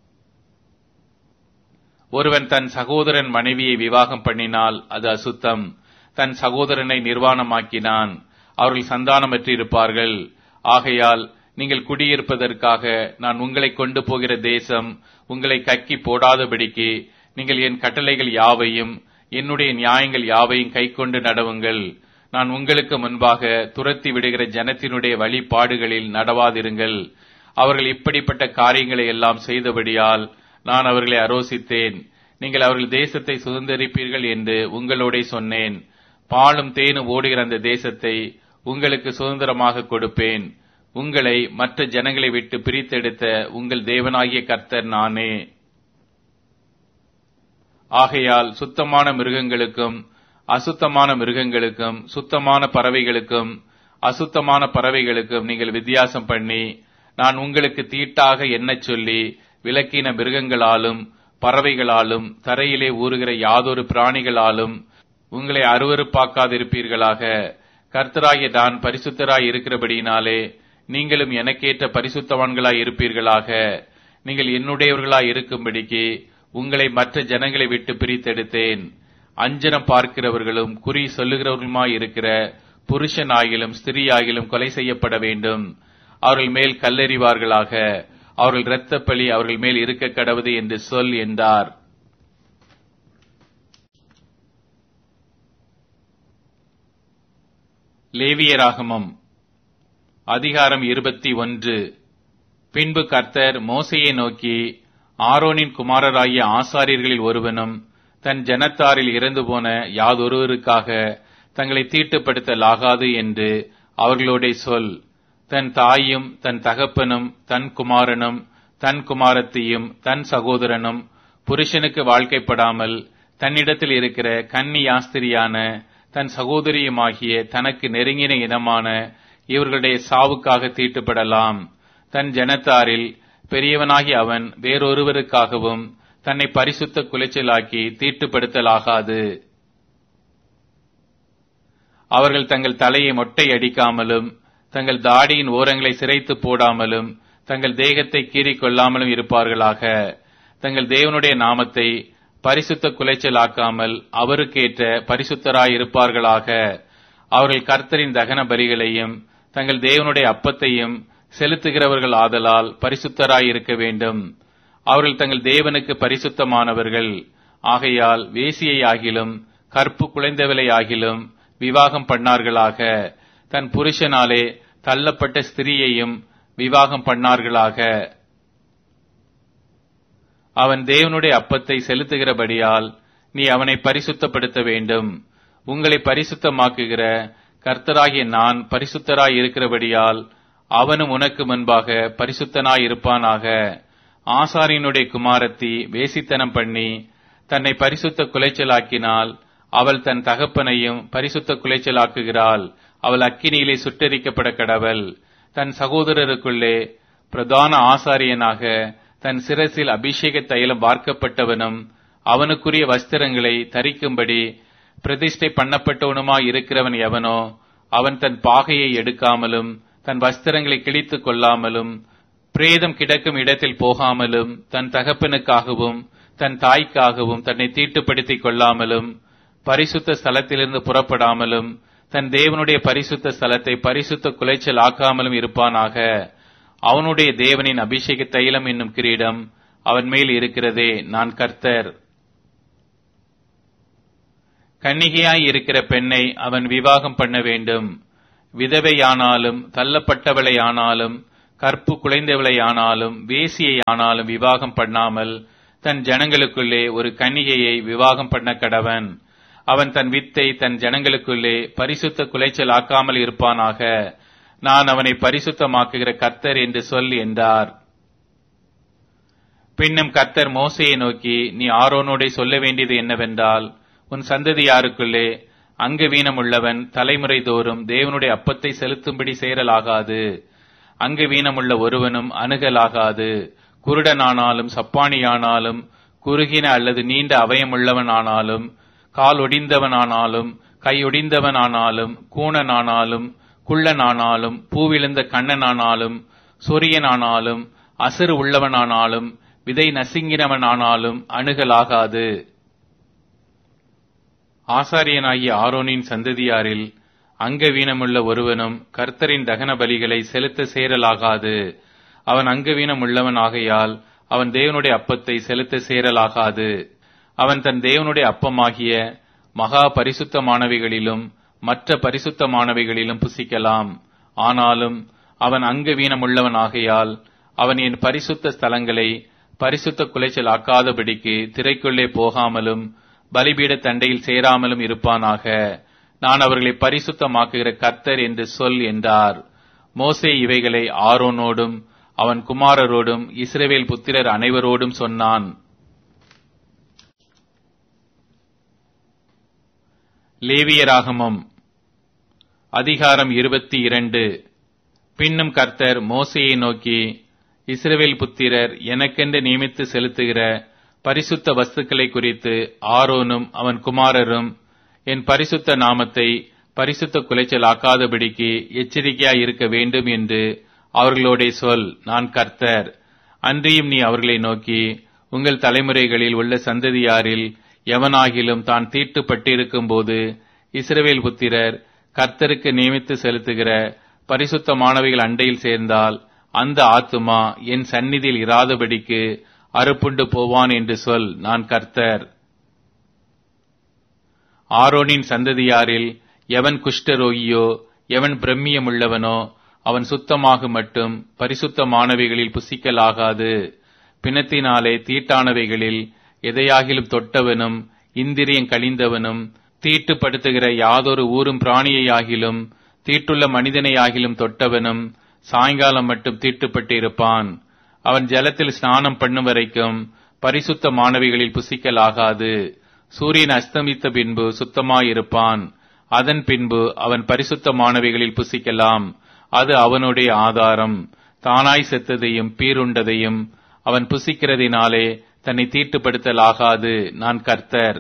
ஒருவன் தன் சகோதரன் மனைவியை விவாகம் பண்ணினால் அது அசுத்தம். தன் சகோதரனை நிர்வாணமாக்கினான், அவர்கள் சந்தானமற்றிருப்பார்கள். ஆகையால் நீங்கள் குடியிருப்பதற்காக நான் உங்களை கொண்டு போகிற தேசம் உங்களை கக்கி போடாதபடிக்கு நீங்கள் என் கட்டளைகள் யாவையும் என்னுடைய நியாயங்கள் யாவையும் கைக்கொண்டு நடவுங்கள். நான் உங்களுக்கு முன்பாக துரத்தி விடுகிற ஜனத்தினுடைய வழிபாடுகளில் நடவாதிருங்கள். அவர்கள் இப்படிப்பட்ட காரியங்களை எல்லாம் செய்தபடியால் நான் அவர்களை அரோசித்தேன். நீங்கள் அவர்கள் தேசத்தை சுதந்தரிப்பீர்கள் என்று உங்களோட சொன்னேன். பாலும் தேனும் ஓடுகிற அந்த தேசத்தை உங்களுக்கு சுதந்திரமாக கொடுப்பேன். உங்களை மற்ற ஜனங்களை விட்டு பிரித்தெடுத்த உங்கள் தேவனாகிய கர்த்தர் நானே. ஆகையால் சுத்தமான மிருகங்களுக்கும் அசுத்தமான மிருகங்களுக்கும் சுத்தமான பறவைகளுக்கும் அசுத்தமான பறவைகளுக்கும் நீங்கள் வித்தியாசம் பண்ணி நான் உங்களுக்கு தீட்டாக எண்ணச் சொல்லி விலக்கின மிருகங்களாலும் பறவைகளாலும் தரையிலே ஊறுகிற யாதொரு பிராணிகளாலும் உங்களை அருவருப்பாக்காதிருப்பீர்களாக. கர்த்தராகிய நான் பரிசுத்தராய் இருக்கிறபடியினாலே நீங்களும் எனக்கேற்ற பரிசுத்தவான்களாய் இருப்பீர்களாக. நீங்கள் என்னுடையவர்களாய் இருக்கும்படிக்கு உங்களை மற்ற ஜனங்களை விட்டு பிரித்தெடுத்தேன். அஞ்சனம் பார்க்கிறவர்களும் குறி சொல்லுகிறவர்களுமாய் இருக்கிற புருஷனாகிலும் ஸ்திரீயாகிலும் கொலை செய்யப்பட வேண்டும். அவர்கள் மேல் கல்லெறிவார்களாக. அவர்கள் இரத்தப்பழி அவர்கள் மேல் இருக்க கடவுது என்று சொல் என்றார். லேவியராகமம் அதிகாரம் 21. பின்பு கர்த்தர் மோசேயை நோக்கி, ஆரோனின் குமாரராகிய ஆசாரியர்களில் ஒருவனும் தன் ஜனத்தாரில் இறந்து போன யாதொருவருக்காக தங்களை தீட்டுப்படுத்தலாகாது என்று அவர்களோட சொல். தன் தாயும் தன் தகப்பனும் தன் குமாரனும் தன் குமாரத்தியும் தன் சகோதரனும் புருஷனுக்கு வாழ்க்கைப்படாமல் தன்னிடத்தில் இருக்கிற கன்னி யாஸ்திரியான தன் சகோதரியுமாகிய தனக்கு நெருங்கின இனமான இவர்களுடைய சாவுக்காக தீட்டுப்படலாம். தன் ஜனத்தாரில் பெரியவனாகி அவன் வேறொருவருக்காகவும் தன்னை பரிசுத்த குலைச்சலாக்கி தீட்டுப்படுத்தலாகாது. அவர்கள் தங்கள் தலையை மொட்டை அடிக்காமலும் தங்கள் தாடியின் ஓரங்களை சிரைத்து போடாமலும் தங்கள் தேகத்தை கீறிக் கொள்ளாமலும் இருப்பார்களாக. தங்கள் தேவனுடைய நாமத்தை பரிசுத்த குலைச்சலாக்காமல் அவருக்கேற்ற பரிசுத்தராயிருப்பார்களாக. அவர்கள் கர்த்தரின் தகன பலிகளையும் தங்கள் தேவனுடைய அப்பத்தையும் செலுத்துகிறவர்கள் ஆதலால் பரிசுத்தராயிருக்க வேண்டும். அவர்கள் தங்கள் தேவனுக்கு பரிசுத்தமானவர்கள். ஆகையால் வேசியை ஆகிலும் கற்பு குலைந்தவளை ஆகிலும் விவாகம் பண்ணார்களாக. தன் புருஷனாலே தள்ளப்பட்ட ஸ்திரீயையும் விவாகம் பண்ணார்களாக. அவன் தேவனுடைய அப்பத்தை செலுத்துகிறபடியால் நீ அவனை பரிசுத்தப்படுத்த வேண்டும். உங்களை பரிசுத்தமாக்குகிற கர்த்தராகிய நான் பரிசுத்தராய் இருக்கிறபடியால் அவனும் உனக்கு முன்பாக பரிசுத்தனாய் இருப்பானாக. ஆசாரியனுடைய குமாரத்தி வேசித்தனம் பண்ணி தன்னை பரிசுத்த குலைச்சலாக்கினால் அவள் தன் தகப்பனையும் பரிசுத்த குலைச்சலாக்குகிறாள். அவள் அக்கினியிலே சுட்டெரிக்கப்பட கடவள். தன் சகோதரருக்குள்ளே பிரதான ஆசாரியனாக தன் சிரசில் அபிஷேக தைலம் வார்க்கப்பட்டவனும் அவனுக்குரிய வஸ்திரங்களை தரிக்கும்படி பிரதிஷ்டை பண்ணப்பட்டவனுமாய் இருக்கிறவன் எவனோ அவன் தன் பாகையை எடுக்காமலும் தன் வஸ்திரங்களை கிழித்துக் கொள்ளாமலும் பிரேதம் கிடக்கும் இடத்தில் போகாமலும் தன் தகப்பனுக்காகவும் தன் தாய்க்காகவும் தன்னை தீட்டுப்படுத்திக் கொள்ளாமலும் பரிசுத்த ஸ்தலத்திலிருந்து புறப்படாமலும் தன் தேவனுடைய பரிசுத்த ஸ்தலத்தை பரிசுத்த குலைச்சல் ஆக்காமலும் இருப்பானாக. அவனுடைய தேவனின் அபிஷேக தைலம் என்னும் கிரீடம் அவன் மேல் இருக்கிறதே. நான் கர்த்தர். கன்னிகையாய் இருக்கிற பெண்ணை அவன் விவாகம் பண்ண வேண்டும். விதவையானாலும் தள்ளப்பட்டவளையானாலும் கற்பு குலைந்தவளையானாலும் வேசியையானாலும் விவாகம் பண்ணாமல் தன் ஜனங்களுக்குள்ளே ஒரு கன்னிகையை விவாகம் பண்ண கடவன். அவன் தன் வித்தை தன் ஜனங்களுக்குள்ளே பரிசுத்த குலைச்சல் ஆக்காமல் இருப்பானாக. நான் அவனை பரிசுத்தமாக்குகிற கர்த்தர் என்று சொல் என்றார். பின்னும் கர்த்தர் மோசேயை நோக்கி, நீ ஆரோனோடே சொல்ல வேண்டியது என்னவென்றால், உன் சந்ததியாருக்குள்ளே அங்கவீனம் உள்ளவன் தலைமுறை தோறும் தேவனுடைய அப்பத்தை செலுத்தும்படி சேரலாகாது. அங்கவீனமுள்ள ஒருவனும் அணுகலாகாது. குருடனானாலும் சப்பானியானாலும் குறுகின அல்லது நீண்ட அவயமுள்ளவனானாலும் கால் ஒடிந்தவனானாலும் கையொடிந்தவனானாலும் கூணனானாலும் குள்ளனானாலும் பூவிழுந்த கண்ணனானாலும் சொரியனானாலும் அசுறு உள்ளவனானாலும் விதை நசுங்கினவனானாலும் அணுகலாகாது. ஆசாரியனாகிய ஆரோனின் சந்ததியாரில் அங்கவீனமுள்ள ஒருவனும் கர்த்தரின் தகன பலிகளை செலுத்த சேரலாகாது. அவன் அங்கவீனம் உள்ளவனாகையால் அவன் தேவனுடைய அப்பத்தை செலுத்த சேரலாகாது. அவன் தன் தேவனுடைய அப்பமாகிய மகா பரிசுத்தமானவைகளிலும் மற்ற பரிசுத்தமானவைகளிலும் புசிக்கலாம். ஆனாலும் அவன் அங்கவீனம் உள்ளவனாகையால் அவன் என் பரிசுத்த ஸ்தலங்களை பரிசுத்த குலைச்சல் ஆக்காதபடிக்கு திரைக்குள்ளே போகாமலும் பலிபீட தண்டையில் சேராமலும் இருப்பானாக. நான் அவர்களை பரிசுத்தமாக்குகிற கர்த்தர் என்று சொல் என்றார். மோசே இவைகளை ஆரோனோடும் அவன் குமாரரோடும் இஸ்ரவேல் புத்திரர் அனைவரோடும் சொன்னான். லேவியராகமம் அதிகாரம் 22. பின்னும் கர்த்தர் மோசேயை நோக்கி, இஸ்ரவேல் புத்திரர் எனக்கென்று நியமித்து செலுத்துகிற பரிசுத்த வஸ்துக்களை குறித்து ஆரோனும் அவன் குமாரரும் என் பரிசுத்த நாமத்தை பரிசுத்த குலைச்சல் ஆக்காதபடிக்கு எச்சரிக்கையாய் இருக்க வேண்டும் என்று அவர்களோடே சொல். நான் கர்த்தர். அன்றியும் நீ அவர்களை நோக்கி, உங்கள் தலைமுறைகளில் உள்ள சந்ததியாரில் எவனாகிலும் தான் தீட்டுப்பட்டிருக்கும் போது இஸ்ரவேல் புத்திரர் கர்த்தருக்கு நியமித்து செலுத்துகிற பரிசுத்தமானவைகள் அண்டையில் சேர்ந்தால் அந்த ஆத்துமா என் சந்நிதியில் இராதபடிக்கு அறுப்புண்டு போவான் என்று சொல். நான் கர்த்தர். ஆரோனின் சந்ததியாரில் எவன் குஷ்டரோகியோ எவன் பிரம்மியமுள்ளவனோ அவன் சுத்தமாக மட்டும் பரிசுத்தமானவைகளில் புசிக்கலாகாது. பிணத்தினாலே தீட்டானவைகளில் எதையாகிலும் தொட்டவனும் இந்திரியம் கழிந்தவனும் தீட்டுப்படுத்துகிற யாதொரு ஊரும் பிராணியையாகிலும் தீட்டுள்ள மனிதனையாகிலும் தொட்டவனும் சாயங்காலம் மட்டும் தீட்டுப்பட்டு இருப்பான். அவன் ஜலத்தில் ஸ்நானம் பண்ணும் வரைக்கும் பரிசுத்தமானவைகளில் புசிக்கலாகாது. சூரியன் அஸ்தமித்த பின்பு சுத்தமாயிருப்பான். அதன் பின்பு அவன் பரிசுத்தமானவைகளில் புசிக்கலாம். அது அவனுடைய ஆதாரம். தானாய் செத்ததையும் பீருண்டதையும் அவன் புசிக்கிறதினாலே தன்னை தீட்டுப்படுத்தலாகாது. நான் கர்த்தர்.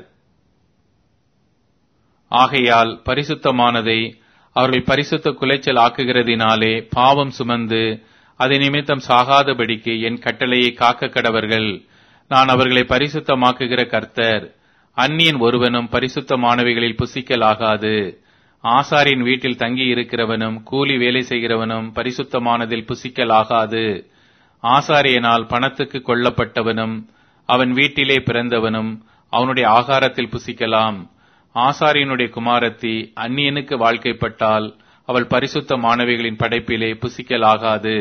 ஆகையால் பரிசுத்தமானதை அவர்கள் பரிசுத்த குலைச்சல் ஆக்குகிறதினாலே பாவம் சுமந்து அதை நிமித்தம் சாகாதபடிக்கு என் கட்டளையை காக்க கடவர்கள். நான் அவர்களை பரிசுத்தமாக்குகிற கர்த்தர். அந்நியன் ஒருவனும் பரிசுத்தமானவைகளில் புசிக்கலாகாது. ஆசாரின் வீட்டில் தங்கி இருக்கிறவனும் கூலி வேலை செய்கிறவனும் பரிசுத்தமானதில் புசிக்கலாகாது. ஆசாரியனால் பணத்துக்கு கொல்லப்பட்டவனும் அவன் வீட்டிலே பிறந்தவனும் அவனுடைய ஆகாரத்தில் புசிக்கலாம். ஆசாரியனுடைய குமாரத்தி அந்நியனுக்கு வாழ்க்கைப்பட்டால் அவள் பரிசுத்தமானவைகளின் படைப்பிலே புசிக்கலாகாது.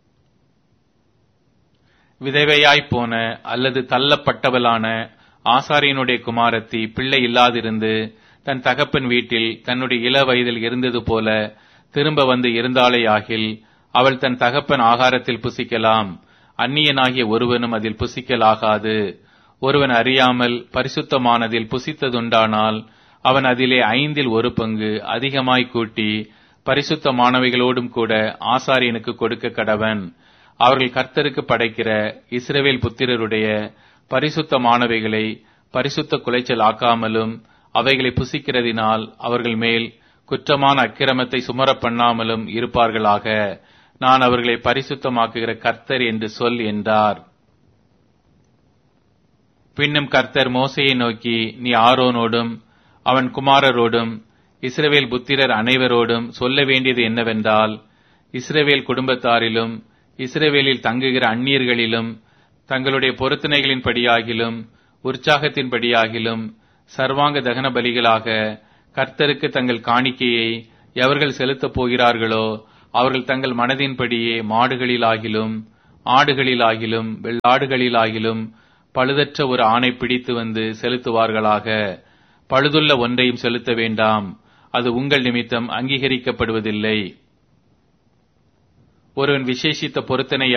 விதவையாய்ப்போன அல்லது தள்ளப்பட்டவளான ஆசாரியனுடைய குமாரத்தி பிள்ளை இல்லாதிருந்து தன் தகப்பன் வீட்டில் தன்னுடைய இள வயதில் இருந்தது போல திரும்ப வந்து இருந்தாளேயாகில் அவள் தன் தகப்பன் ஆகாரத்தில் புசிக்கலாம். அந்நியனாகிய ஒருவனும் அதில் புசிக்கலாகாது. ஒருவன் அறியாமல் பரிசுத்தமானதில் புசித்ததுண்டானால் அவன் அதிலே 1/5 அதிகமாய் கூட்டி பரிசுத்தமானவைகளோடும் கூட ஆசாரியனுக்கு கொடுக்க கடவன். அவர்கள் கர்த்தருக்கு படைக்கிற இஸ்ரவேல் புத்திரருடைய பரிசுத்தமானவைகளை பரிசுத்த குலைச்சல் ஆக்காமலும் அவைகளை புசிக்கிறதினால் அவர்கள் மேல் குற்றமான அக்கிரமத்தை சுமர பண்ணாமலும் இருப்பார்களாக. நான் அவர்களை பரிசுத்தமாக்குகிற கர்த்தர் என்று சொல் என்றார். பின்னும் கர்த்தர் மோசேயை நோக்கி, நீ ஆரோனோடும் அவன் குமாரரோடும் இஸ்ரவேல் புத்திரர் அனைவரோடும் சொல்ல வேண்டியது என்னவென்றால், இஸ்ரவேல் குடும்பத்தாரிலும் இஸ்ரவேலில் தங்குகிற அந்நியர்களிலும் தங்களுடைய பொருத்தனைகளின் படியாகிலும் உற்சாகத்தின் படியாகிலும் சர்வாங்க தகன பலிகளாக கர்த்தருக்கு தங்கள் காணிக்கையை எவர்கள் செலுத்தப் போகிறார்களோ அவர்கள் தங்கள் மனதின்படியே மாடுகளிலாகிலும் ஆடுகளிலாகிலும் வெள்ளாடுகளிலாகிலும் பழுதற்ற ஒரு ஆணை பிடித்து வந்து செலுத்துவார்களாக. பழுதுள்ள ஒன்றையும் செலுத்த வேண்டாம், அது உங்கள் நிமித்தம் அங்கீகரிக்கப்படுவதில்லை. ஒருவன் விசேஷித்த பொருத்தனை